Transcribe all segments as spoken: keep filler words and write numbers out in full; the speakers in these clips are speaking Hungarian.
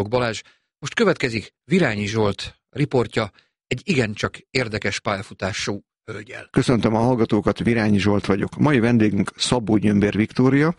Balázs, most következik Virányi Zsolt riportja egy igencsak érdekes pályafutású hölgyel. Köszöntöm a hallgatókat, Virányi Zsolt vagyok. Mai vendégünk Szabó Gyömbér Viktória,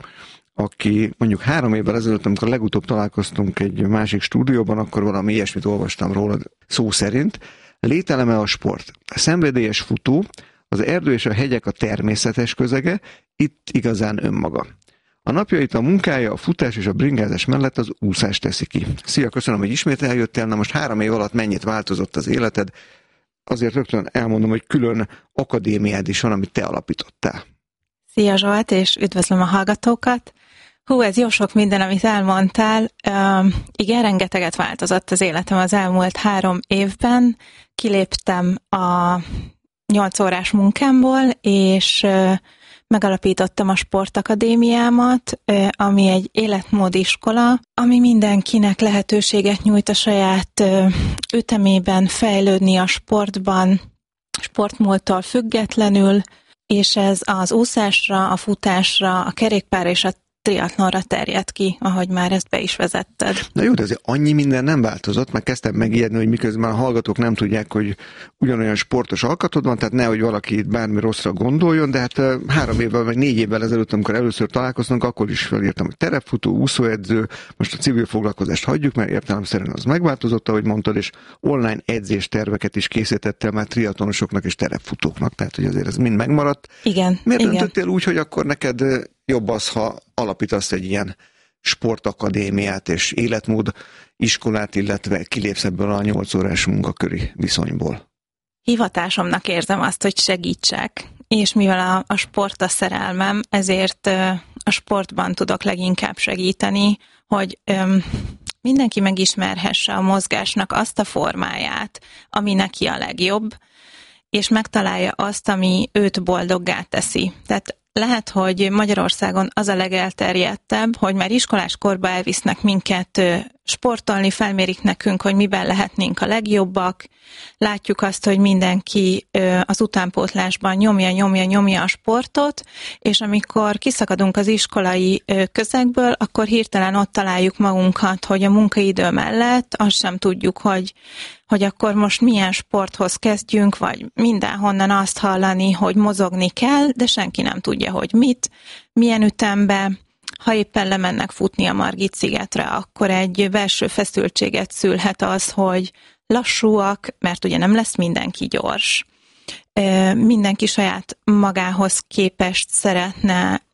aki mondjuk három évvel ezelőtt, amikor legutóbb találkoztunk egy másik stúdióban, akkor valami ilyesmit olvastam róla szó szerint. Lételeme a sport. A szenvedélyes futó, az erdő és a hegyek a természetes közege, itt igazán önmaga. A napjait a munkája, a futás és a bringázás mellett az úszás teszi ki. Szia, köszönöm, hogy ismét eljöttél. Na most három év alatt mennyit változott az életed? Azért rögtön elmondom, hogy külön akadémiád is van, amit te alapítottál. Szia Zsolt, és üdvözlöm a hallgatókat. Hú, ez jó sok minden, amit elmondtál. Uh, igen, rengeteget változott az életem az elmúlt három évben. Kiléptem a nyolc órás munkámból, és uh, megalapítottam a sportakadémiámat, uh, ami egy életmódiskola, ami mindenkinek lehetőséget nyújt a saját uh, ütemében fejlődni a sportban, sportmúlttól függetlenül, és ez az úszásra, a futásra, a kerékpár és a triatlonra terjed ki, ahogy már ezt be is vezetted. Na jó, de azért annyi minden nem változott, mert kezdtem megijedni, hogy miközben a hallgatók nem tudják, hogy ugyanolyan sportos alkatod van, tehát nehogy valaki itt bármi rosszra gondoljon, de hát három évvel, vagy négy évvel ezelőtt, amikor először találkoztunk, akkor is felírtam, hogy terepfutó, úszóedző, most a civil foglalkozást hagyjuk, mert értelemszerűen az megváltozott, ahogy mondtad, és online edzésterveket is készítettél már triatlonosoknak és terepfutóknak, tehát hogy azért ez mind megmaradt. Igen. Miért igen. döntöttél úgy, hogy akkor neked jobb az, ha alapítasz egy ilyen sportakadémiát és életmód iskolát, illetve kilépsz ebből a nyolc órás munkaköri viszonyból? Hivatásomnak érzem azt, hogy segítsek, és mivel a, a sport a szerelmem, ezért a sportban tudok leginkább segíteni, hogy öm, mindenki megismerhesse a mozgásnak azt a formáját, ami neki a legjobb, és megtalálja azt, ami őt boldoggá teszi. Tehát lehet, hogy Magyarországon az a legelterjedtebb, hogy már iskolás korba elvisznek minket sportolni, felmérik nekünk, hogy miben lehetnénk a legjobbak. Látjuk azt, hogy mindenki az utánpótlásban nyomja, nyomja, nyomja a sportot, és amikor kiszakadunk az iskolai közegből, akkor hirtelen ott találjuk magunkat, hogy a munkaidő mellett azt sem tudjuk, hogy hogy akkor most milyen sporthoz kezdjünk, vagy mindenhonnan azt hallani, hogy mozogni kell, de senki nem tudja, hogy mit, milyen ütembe. Ha éppen lemennek futni a Margit-szigetre, akkor egy belső feszültséget szülhet az, hogy lassúak, mert ugye nem lesz mindenki gyors. Mindenki saját magához képest szeretne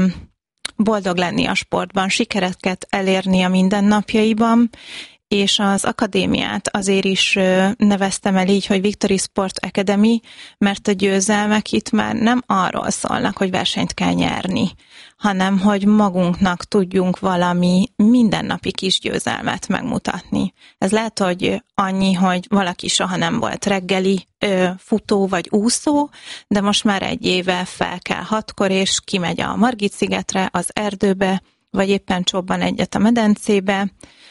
boldog lenni a sportban, sikereket elérni a mindennapjaiban, és az akadémiát azért is neveztem el így, hogy Victory Sport Academy, mert a győzelmek itt már nem arról szólnak, hogy versenyt kell nyerni, hanem hogy magunknak tudjunk valami mindennapi kis győzelmet megmutatni. Ez lehet, hogy annyi, hogy valaki soha nem volt reggeli futó vagy úszó, de most már egy éve fel kell hatkor, és kimegy a Margit-szigetre, az erdőbe, vagy éppen csobban egyet a medencébe,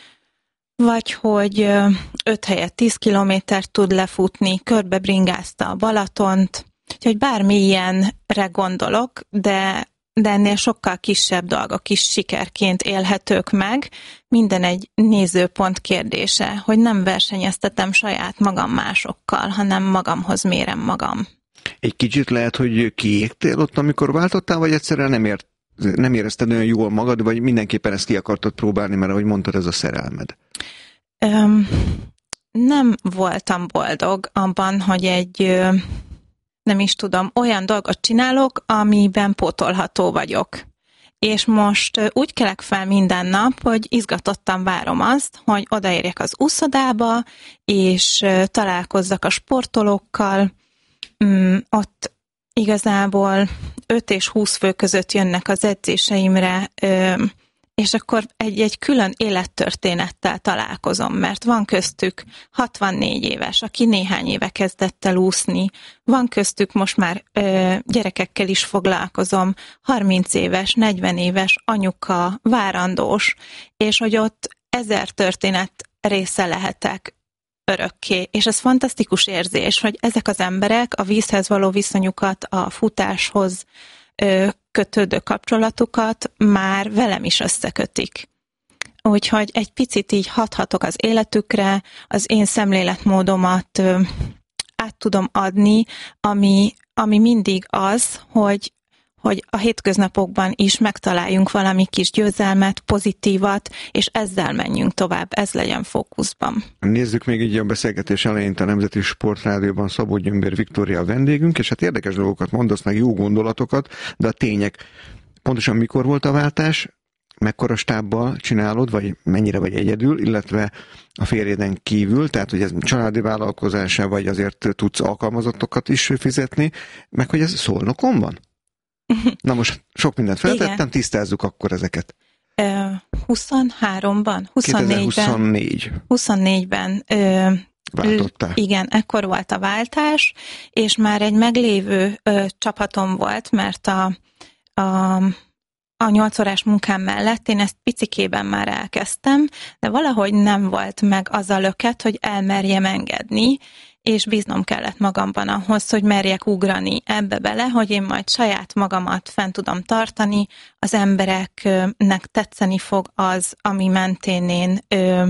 vagy hogy öt helyett tíz kilométert tud lefutni, körbe bringázta a Balatont, úgyhogy bármilyenre gondolok, de, de ennél sokkal kisebb dolgok is sikerként élhetők meg. Minden egy nézőpont kérdése, hogy nem versenyeztetem saját magam másokkal, hanem magamhoz mérem magam. Egy kicsit lehet, hogy kiégtél ott, amikor váltottál, vagy egyszerűen nem ért nem érezted olyan jól magad, vagy mindenképpen ezt ki akartad próbálni, mert ahogy mondtad, ez a szerelmed? Um, nem voltam boldog abban, hogy egy, nem is tudom, olyan dolgot csinálok, amiben pótolható vagyok. És most úgy kelek fel minden nap, hogy izgatottan várom azt, hogy odaérjek az úszodába, és találkozzak a sportolókkal. Um, ott igazából öt és húsz fő között jönnek az edzéseimre, és akkor egy, egy külön élettörténettel találkozom, mert van köztük hatvannégy éves, aki néhány éve kezdett el úszni, van köztük most már ö, gyerekekkel is foglalkozom, harminc éves, negyven éves, anyuka, várandós, és hogy ott ezer történet része lehetek örökké. És ez fantasztikus érzés, hogy ezek az emberek a vízhez való viszonyukat, a futáshoz ö, kötődő kapcsolatukat már velem is összekötik. úgyhogy egy picit így hathatok az életükre, az én szemléletmódomat ö, át tudom adni, ami, ami mindig az, hogy hogy a hétköznapokban is megtaláljunk valami kis győzelmet, pozitívat, és ezzel menjünk tovább, ez legyen fókuszban. Nézzük még így a beszélgetés elején a Nemzeti Sportrádióban Szabó Gyömbér Viktória a vendégünk, és hát érdekes dolgokat mondasz, meg jó gondolatokat, de a tények, pontosan mikor volt a váltás, mekkora stábbal csinálod, vagy mennyire vagy egyedül, illetve a férjeden kívül, tehát hogy ez családi vállalkozása, vagy azért tudsz alkalmazottokat is fizetni, meg hogy ez Szolnokon van? Na most sok mindent feltettem, igen. Tisztázzuk akkor ezeket. huszonháromban, huszonnégyben, kétezer-huszonnégy. huszonnégyben ö, váltottál. Igen, ekkor volt a váltás, és már egy meglévő ö, csapatom volt, mert a, a, a nyolc órás munkám mellett én ezt picikében már elkezdtem, de valahogy nem volt meg az a löket, hogy elmerjem engedni, és bíznom kellett magamban ahhoz, hogy merjek ugrani ebbe bele, hogy én majd saját magamat fent tudom tartani, az embereknek tetszeni fog az, ami mentén én ö,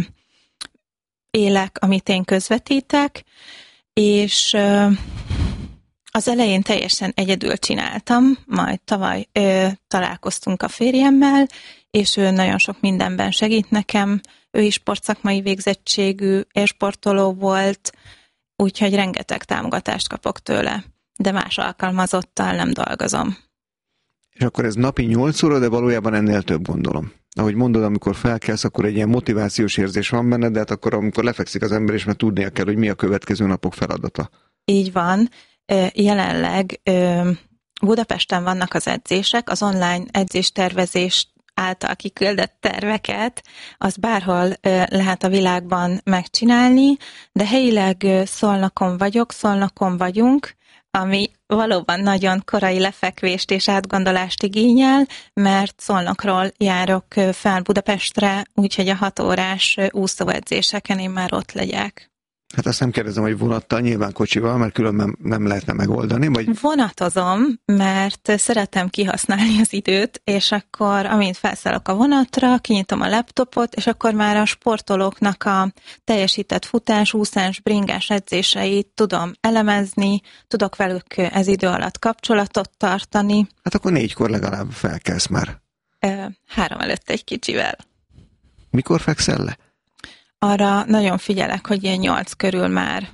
élek, amit én közvetítek, és ö, az elején teljesen egyedül csináltam, majd tavaly ö, találkoztunk a férjemmel, és ő nagyon sok mindenben segít nekem, ő is sportszakmai végzettségű, élsportoló volt, úgyhogy rengeteg támogatást kapok tőle, de más alkalmazottal nem dolgozom. És akkor ez napi nyolc óra, de valójában ennél több, gondolom. Ahogy mondod, amikor felkelsz, akkor egy ilyen motivációs érzés van benned, de hát akkor amikor lefekszik az ember, és már tudnia kell, hogy mi a következő napok feladata. Így van. Jelenleg Budapesten vannak az edzések, az online edzéstervezés által kiküldött terveket, az bárhol lehet a világban megcsinálni, de helyileg Szolnokon vagyok, Szolnokon vagyunk, ami valóban nagyon korai lefekvést és átgondolást igényel, mert Szolnokról járok fel Budapestre, úgyhogy a hat órás úszóedzéseken én már ott legyek. Hát azt nem kérdezem, hogy vonattal, nyilván kocsival, mert különben nem lehetne megoldani, vagy... Vonatozom, mert szeretem kihasználni az időt, és akkor, amint felszállok a vonatra, kinyitom a laptopot, és akkor már a sportolóknak a teljesített futás, úszás, bringás edzéseit tudom elemezni, tudok velük ez idő alatt kapcsolatot tartani. Hát akkor négykor legalább felkelsz már. Három előtt egy kicsivel. Mikor fekszel le? Arra nagyon figyelek, hogy ilyen nyolc körül már,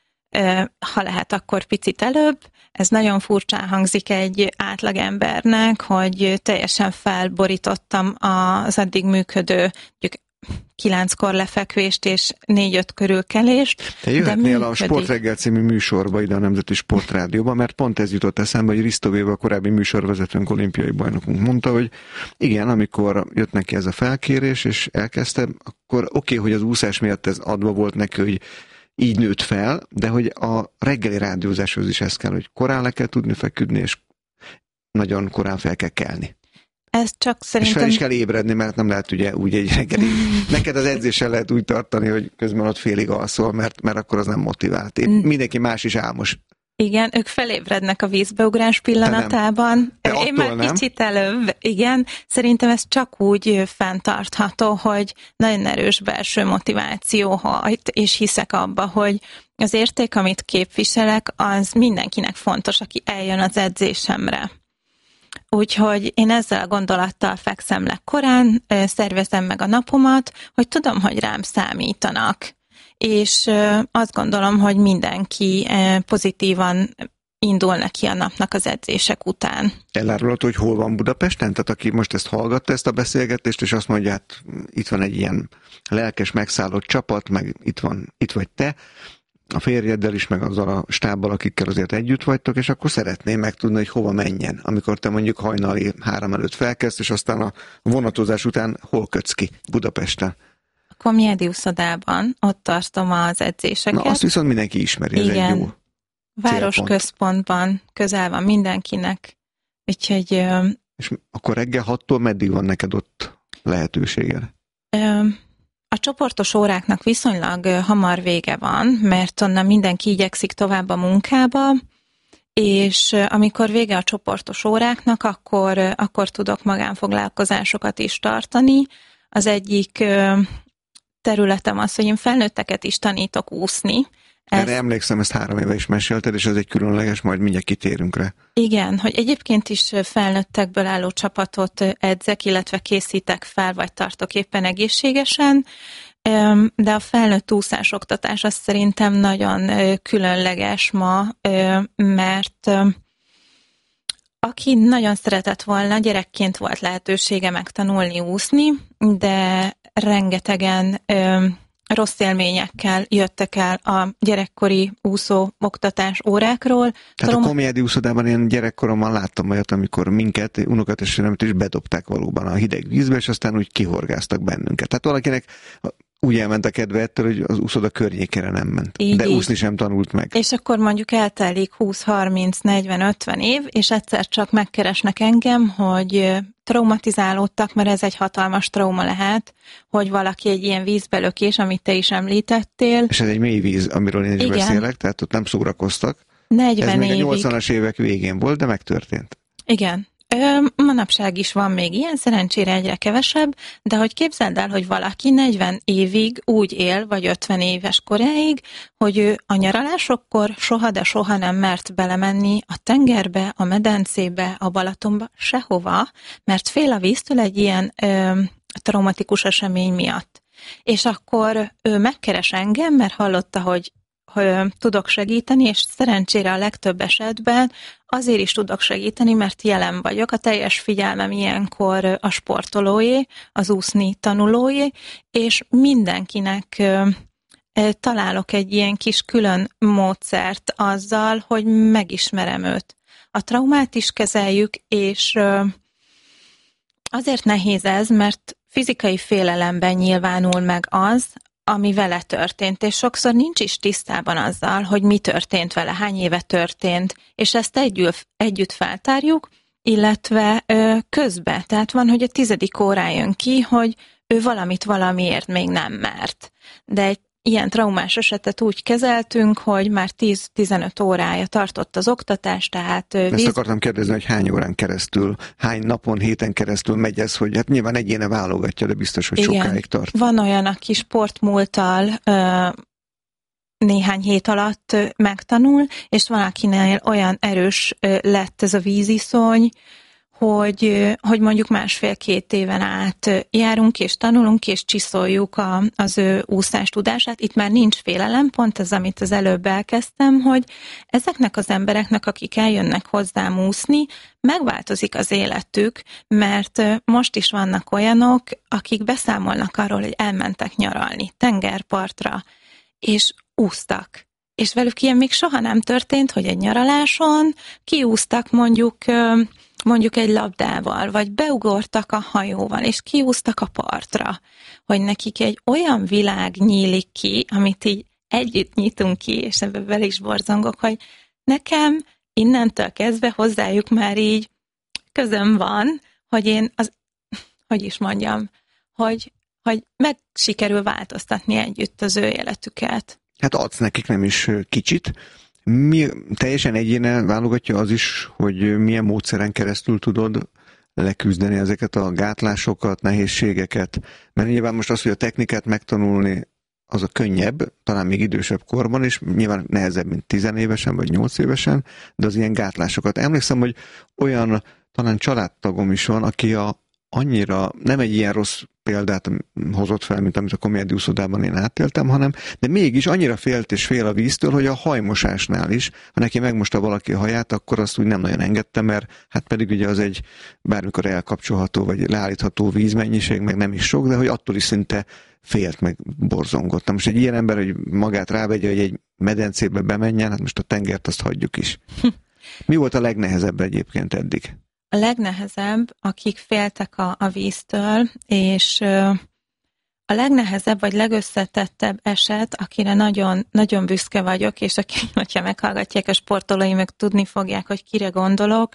ha lehet, akkor picit előbb. Ez nagyon furcsán hangzik egy átlagembernek, hogy teljesen felborítottam az addig működő kilenckor lefekvést és négy-öt körül kelést. Te jöhetnél a Sportreggel című műsorba ide a Nemzeti Sportrádióba, mert pont ez jutott eszembe, hogy Risto Béva, a korábbi műsorvezetőnk, olimpiai bajnokunk mondta, hogy igen, amikor jött neki ez a felkérés, és elkezdte, akkor oké, okay, hogy az úszás miatt ez adva volt neki, hogy így nőtt fel, de hogy a reggeli rádiózáshoz is ez kell, hogy korán le kell tudni feküdni, és nagyon korán fel kell kelni. Ez csak szerintem... És fel is kell ébredni, mert nem lehet ugye úgy egy reggeli... Neked az edzéssel lehet úgy tartani, hogy közben ott félig alszol, mert, mert akkor az nem motivált. Épp mindenki más is álmos. Igen, ők felébrednek a vízbeugrás pillanatában. Te Én már nem. Kicsit előbb, igen. Szerintem ez csak úgy fenntartható, hogy nagyon erős belső motiváció hajt, és hiszek abba, hogy az érték, amit képviselek, az mindenkinek fontos, aki eljön az edzésemre. Úgyhogy én ezzel a gondolattal fekszem le korán, szervezem meg a napomat, hogy tudom, hogy rám számítanak. És azt gondolom, hogy mindenki pozitívan indul neki a napnak az edzések után. Elárulható, hogy hol van Budapesten? Tehát aki most ezt hallgatta, ezt a beszélgetést, és azt mondja, hát itt van egy ilyen lelkes, megszállott csapat, meg itt van, itt vagy te, a férjeddel is, meg azzal a stábbal, akikkel azért együtt vagytok, és akkor szeretném megtudni, hogy hova menjen, amikor te mondjuk hajnali három előtt felkezd, és aztán a vonatozás után hol kötsz ki Budapesten? A Komjedi úszodában, ott tartom az edzéseket. Na, azt viszont mindenki ismeri, ez igen. egy jó Városközpontban közel van mindenkinek, úgyhogy... És akkor reggel hattól meddig van neked ott lehetőséged? A csoportos óráknak viszonylag hamar vége van, mert onnan mindenki igyekszik tovább a munkába, és amikor vége a csoportos óráknak, akkor, akkor tudok magánfoglalkozásokat is tartani. Az egyik területem az, hogy én felnőtteket is tanítok úszni. Erre emlékszem, ezt három éve is mesélted, és ez egy különleges, majd mindjárt kitérünk rá. Igen, hogy egyébként is felnőttekből álló csapatot edzek, illetve készítek fel, vagy tartok éppen egészségesen, de a felnőtt úszásoktatás az szerintem nagyon különleges ma, mert aki nagyon szeretett volna, gyerekként volt lehetősége megtanulni úszni, de rengetegen rossz élményekkel jöttek el a gyerekkori úszó oktatás órákról. Tehát Tudom, a Komjádi úszodában én gyerekkoromban láttam olyat, amikor minket, unokatestvéremet is bedobták valóban a hideg vízbe, és aztán úgy kihorgáztak bennünket. Tehát valakinek úgy elment a kedve ettől, hogy az úszoda környékére nem ment. Így, de úszni sem tanult meg. És akkor mondjuk eltelik húsz, harminc, negyven, ötven év, és egyszer csak megkeresnek engem, hogy traumatizálódtak, mert ez egy hatalmas trauma lehet, hogy valaki egy ilyen vízbelökés, amit te is említettél. És ez egy mély víz, amiről én is Igen. beszélek, tehát ott nem szórakoztak. negyven ez még évig. a nyolcvanas évek végén volt, de megtörtént. Igen. Ö, manapság is van még ilyen, szerencsére egyre kevesebb, de hogy képzeld el, hogy valaki negyven évig úgy él, vagy ötven éves koráig, hogy ő a nyaralásokkor soha, de soha nem mert belemenni a tengerbe, a medencébe, a Balatonba, sehova, mert fél a víztől egy ilyen ö, traumatikus esemény miatt. És akkor ő megkeres engem, mert hallotta, hogy hogy tudok segíteni, és szerencsére a legtöbb esetben azért is tudok segíteni, mert jelen vagyok. A teljes figyelmem ilyenkor a sportolóé, az úszni tanulóé, és mindenkinek találok egy ilyen kis külön módszert azzal, hogy megismerem őt. A traumát is kezeljük, és azért nehéz ez, mert fizikai félelemben nyilvánul meg az, ami vele történt, és sokszor nincs is tisztában azzal, hogy mi történt vele, hány éve történt, és ezt együtt, együtt feltárjuk, illetve ö, közbe. Tehát van, hogy a tizedik órán jön ki, hogy ő valamit valamiért még nem mert. De egy ilyen traumás esetet úgy kezeltünk, hogy már tíz-tizenöt órája tartott az oktatás, tehát... Ezt víz... akartam kérdezni, hogy hány órán keresztül, hány napon, héten keresztül megy ez, hogy hát nyilván egyéne válogatja, de biztos, hogy Igen. sokáig tart. Van olyan, aki sportmúlttal ö, néhány hét alatt ö, megtanul, és van, akinél olyan erős ö, lett ez a víziszony, hogy, hogy mondjuk másfél-két éven át járunk és tanulunk, és csiszoljuk a, az ő úszás tudását. Itt már nincs félelem, pont ez, amit az előbb elkezdtem, hogy ezeknek az embereknek, akik eljönnek hozzám úszni, megváltozik az életük, mert most is vannak olyanok, akik beszámolnak arról, hogy elmentek nyaralni tengerpartra, és úsztak. És velük ilyen még soha nem történt, hogy egy nyaraláson kiúztak mondjuk mondjuk egy labdával, vagy beugortak a hajóval, és kiúztak a partra, hogy nekik egy olyan világ nyílik ki, amit így együtt nyitunk ki, és ebben bele is borzongok, hogy nekem innentől kezdve hozzájuk már így közöm van, hogy én az, hogy is mondjam, hogy, hogy meg sikerül változtatni együtt az ő életüket. Hát adsz nekik nem is kicsit. Mi, teljesen egyéne válogatja az is, hogy milyen módszeren keresztül tudod leküzdeni ezeket a gátlásokat, nehézségeket. Mert nyilván most az, hogy a technikát megtanulni, az a könnyebb, talán még idősebb korban is, nyilván nehezebb, mint tizenévesen vagy nyolc évesen, de az ilyen gátlásokat. Emlékszem, hogy olyan talán családtagom is van, aki a annyira nem egy ilyen rossz példát hozott fel, mint amit a Komjádi úszodában én átéltem, hanem, de mégis annyira félt és fél a víztől, hogy a hajmosásnál is, ha neki megmosta valaki a haját, akkor azt úgy nem nagyon engedte, mert hát pedig ugye az egy bármikor elkapcsolható, vagy leállítható vízmennyiség, meg nem is sok, de hogy attól is szinte félt, meg borzongott. Na most egy ilyen ember, hogy magát rávegye, hogy egy medencébe bemenjen, hát most a tengert azt hagyjuk is. Mi volt a legnehezebb egyébként eddig? A legnehezebb, akik féltek a, a víztől, és a legnehezebb vagy legösszetettebb eset, akire nagyon, nagyon büszke vagyok, és aki, hogyha meghallgatják a sportolóimok, tudni fogják, hogy kire gondolok.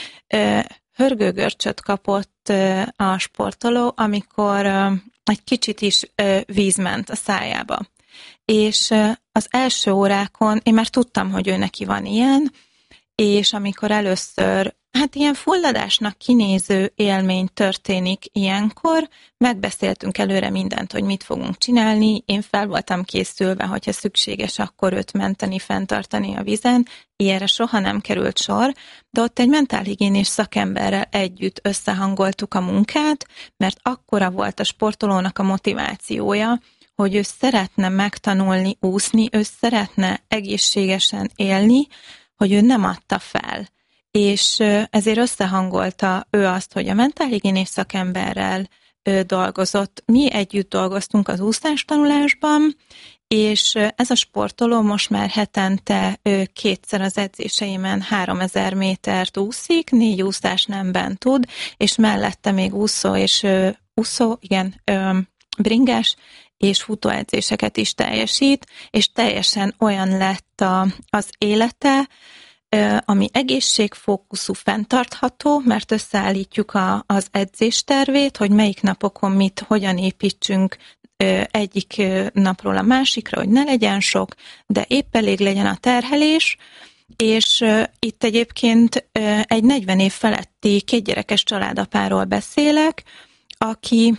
Hörgőgörcsöt kapott a sportoló, amikor egy kicsit is víz ment a szájába. És az első órákon én már tudtam, hogy ő neki van ilyen, és amikor először Hát ilyen fulladásnak kinéző élmény történik ilyenkor. Megbeszéltünk előre mindent, hogy mit fogunk csinálni. Én fel voltam készülve, hogyha szükséges, akkor őt menteni, fenntartani a vízen. Ilyenre soha nem került sor, de ott egy mentálhigiénés szakemberrel együtt összehangoltuk a munkát, mert akkora volt a sportolónak a motivációja, hogy ő szeretne megtanulni úszni, ő szeretne egészségesen élni, hogy ő nem adta fel. És ezért összehangolta ő azt, hogy a mentálhigiénés szakemberrel ő dolgozott. Mi együtt dolgoztunk az úszástanulásban, és ez a sportoló most már hetente kétszer az edzéseimen háromezer métert úszik, négy úszás nemben tud, és mellette még úszó és úszó, igen, bringás és futóedzéseket is teljesít, és teljesen olyan lett a, az élete, ami egészségfókuszú, fenntartható, mert összeállítjuk a, az edzéstervét, hogy melyik napokon mit, hogyan építsünk egyik napról a másikra, hogy ne legyen sok, de épp elég legyen a terhelés, és itt egyébként egy negyven év feletti kétgyerekes családapáról beszélek, aki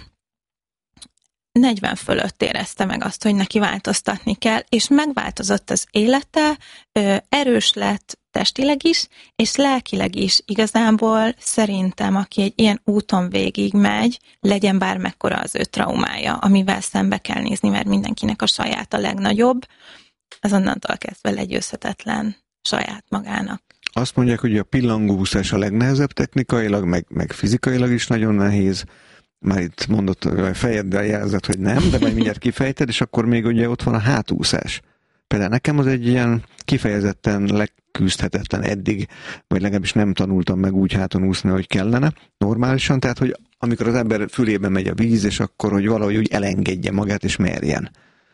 negyven fölött érezte meg azt, hogy neki változtatni kell, és megváltozott az élete, erős lett testileg is, és lelkileg is. Igazából szerintem, aki egy ilyen úton végig megy, legyen bármekkora az ő traumája, amivel szembe kell nézni, mert mindenkinek a saját a legnagyobb, az onnantól kezdve legyőzhetetlen saját magának. Azt mondják, hogy a pillangóúszás a legnehezebb technikailag, meg, meg fizikailag is nagyon nehéz. Már itt mondott a fejeddel jelzett, hogy nem, de majd mindjárt kifejted, és akkor még ugye ott van a hátúszás. Például nekem az egy ilyen kifejezetten leküzdhetetlen eddig, vagy legalábbis nem tanultam meg úgy háton úszni, hogy kellene, normálisan, tehát, hogy amikor az ember fülébe megy a víz, és akkor, hogy valahogy úgy elengedje magát, és merjen.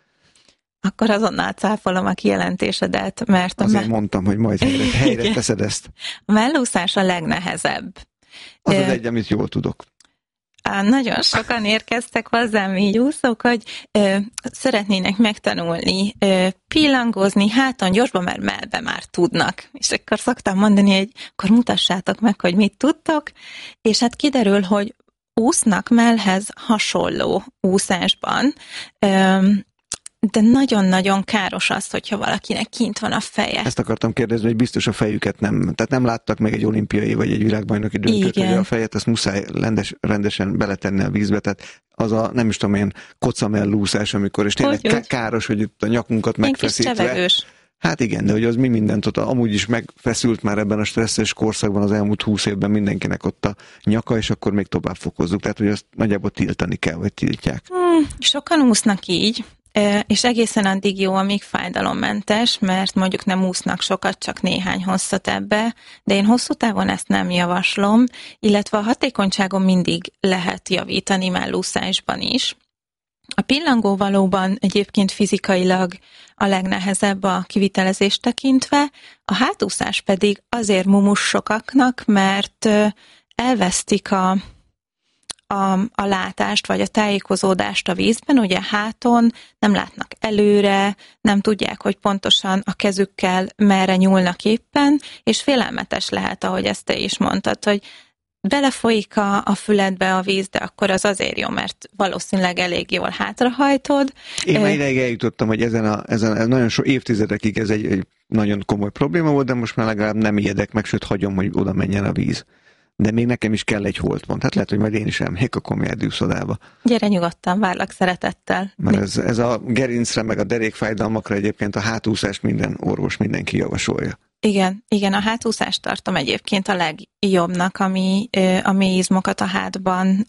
Akkor azonnal cáfolom a kijelentésedet, mert... Azért me- mondtam, hogy majd helyre, helyre teszed ezt. A mellúszás a legnehezebb. Az az egy, amit jól tudok. Nagyon sokan érkeztek hozzám így úszók, hogy ö, szeretnének megtanulni ö, pillangozni háton gyorsban, mert mellbe már tudnak. És akkor szoktam mondani, hogy akkor mutassátok meg, hogy mit tudtok, és hát kiderül, hogy úsznak mellhez hasonló úszásban, ö, de nagyon-nagyon káros az, hogyha valakinek kint van a feje. Ezt akartam kérdezni, hogy biztos a fejüket nem, tehát nem láttak meg egy olimpiai vagy egy világbajnoki döntőt, hogy a fejet azt muszáj rendes, rendesen beletenni a vízbe, tehát az a, nem is tudom én, kocamellúszás, amikor, és tényleg hogy, káros, hogy itt a nyakunkat megfeszítve. Hát igen, de hogy az mi mindent ott, amúgy is megfeszült már ebben a stresszes korszakban az elmúlt húsz évben mindenkinek ott a nyaka, és akkor még tovább fokozzuk. Tehát, hogy azt nagyjából tiltani kell, vagy tiltják. Hmm, sokan úsznak így, és egészen addig jó, amíg fájdalommentes, mert mondjuk nem úsznak sokat, csak néhány hosszat ebbe, de én hosszú távon ezt nem javaslom, illetve a hatékonyságon mindig lehet javítani mellúszásban is. A pillangó valóban egyébként fizikailag a legnehezebb a kivitelezést tekintve, a hátúszás pedig azért mumus sokaknak, mert elvesztik a A, a látást, vagy a tájékozódást a vízben, ugye háton nem látnak előre, nem tudják, hogy pontosan a kezükkel merre nyúlnak éppen, és félelmetes lehet, ahogy ezt te is mondtad, hogy belefolyik a, a füledbe a víz, de akkor az azért jó, mert valószínűleg elég jól hátrahajtod. Én már ideig eljutottam, hogy ezen, a, ezen nagyon sok évtizedekig ez egy, egy nagyon komoly probléma volt, de most már legalább nem ijedek meg, sőt hagyom, hogy oda menjen a víz. De még nekem is kell egy holtpont. Hát lehet, hogy majd én is elmegyek a Komjárdi úszodába. Gyere nyugodtan, várlak szeretettel. Mert ez, ez a gerincre, meg a derékfájdalmakra egyébként a hátúszást minden orvos, mindenki javasolja. Igen, igen, a hátúszást tartom egyébként a legjobbnak, ami a mélyizmokat a hátban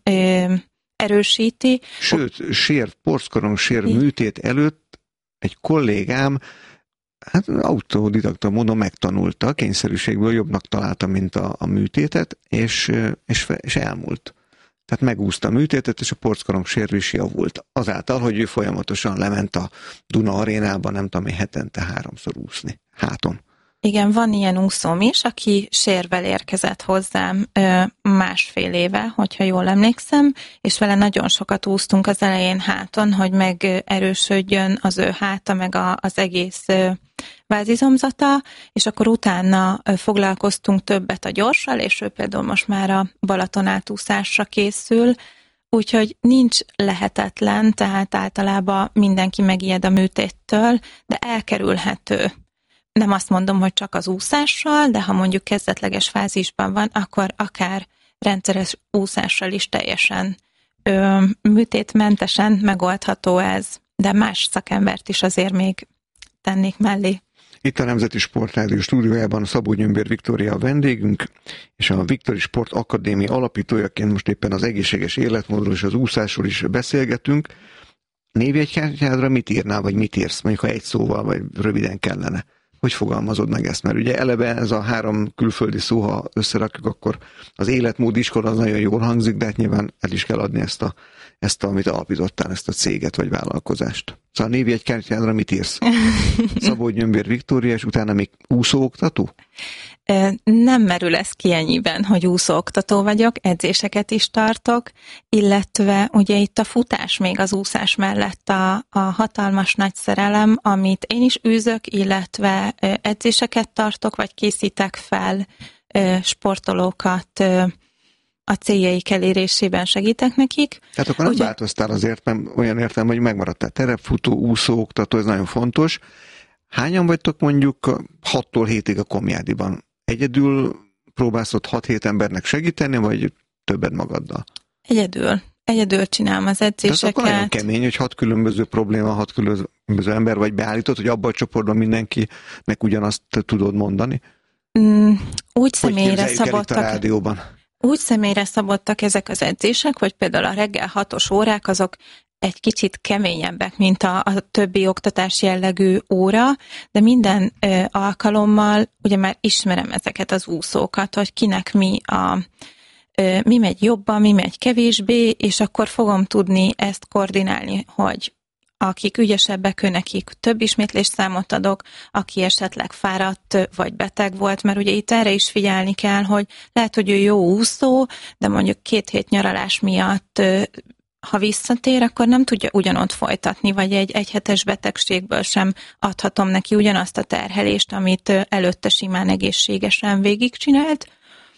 erősíti. Sőt, sér, porckorong sér műtét előtt egy kollégám hát autodidakta módon megtanulta, kényszerűségből jobbnak találta, mint a, a műtétet, és, és, és elmúlt. Tehát megúszta a műtétet, és a porckorong sér is javult. Azáltal, hogy ő folyamatosan lement a Duna arénában, nem tudom én, hetente háromszor úszni. Háton. Igen, van ilyen úszóm is, aki sérvel érkezett hozzám ö, másfél éve, hogyha jól emlékszem, és vele nagyon sokat úsztunk az elején háton, hogy megerősödjön az ő háta, meg a, az egész ö, vázizomzata, és akkor utána ö, foglalkoztunk többet a gyorssal, és ő például most már a Balaton átúszásra készül, úgyhogy nincs lehetetlen, tehát általában mindenki megijed a műtéttől, de elkerülhető. Nem azt mondom, hogy csak az úszással, de ha mondjuk kezdetleges fázisban van, akkor akár rendszeres úszással is teljesen ö, műtétmentesen megoldható ez, de más szakembert is azért még tennék mellé. Itt a Nemzeti Sportrádió stúdiójában Szabó Gyömbér Viktória a vendégünk, és a Viktori Sport Akadémia alapítójaként most éppen az egészséges életmódról és az úszásról is beszélgetünk. Névjegykártyádra mit írnál, vagy mit írsz, mondjuk ha egy szóval, vagy röviden kellene? Hogy fogalmazod meg ezt? Mert ugye eleve ez a három külföldi szó, ha összerakjuk, akkor az életmód iskola az nagyon jól hangzik, de hát nyilván el is kell adni ezt, a, ezt a, amit alapítottál, ezt a céget vagy vállalkozást. Szóval a névjegykártyádra mit írsz? Szabó Gyömbér Viktória, és utána még úszóoktató? Nem merül ez ki ennyiben, hogy úszóoktató vagyok, edzéseket is tartok, illetve ugye itt a futás még az úszás mellett a, a hatalmas nagy szerelem, amit én is űzök, illetve edzéseket tartok, vagy készítek fel sportolókat, a céljaik elérésében segítek nekik. Tehát akkor nem Ugye... változtál azért, mert olyan értelem, hogy megmaradtál terepfutó, úszóoktató, ez nagyon fontos. Hányan vagytok mondjuk hattól hétig a Komjádiban? Egyedül próbálsz ott hat-hét embernek segíteni, vagy többet magaddal? Egyedül. Egyedül csinálom az edzéseket. Tehát akkor nagyon kemény, hogy hat különböző probléma, hat különböző ember vagy beállított, hogy abban a csoportban mindenkinek ugyanazt tudod mondani? Mm, úgy személyre szabottak. A rádióban? Úgy személyre szabottak ezek az edzések, hogy például a reggel hatos órák azok egy kicsit keményebbek, mint a, a többi oktatás jellegű óra, de minden ö, alkalommal ugye már ismerem ezeket az úszókat, hogy kinek mi a ö, mi megy jobban, mi megy kevésbé, és akkor fogom tudni ezt koordinálni, hogy akik ügyesebbek, ő nekik több ismétlés számot adok, aki esetleg fáradt vagy beteg volt, mert ugye itt erre is figyelni kell, hogy lehet, hogy ő jó úszó, de mondjuk két hét nyaralás miatt ha visszatér, akkor nem tudja ugyanott folytatni, vagy egy egyhetes betegségből sem adhatom neki ugyanazt a terhelést, amit előtte simán egészségesen végigcsinált,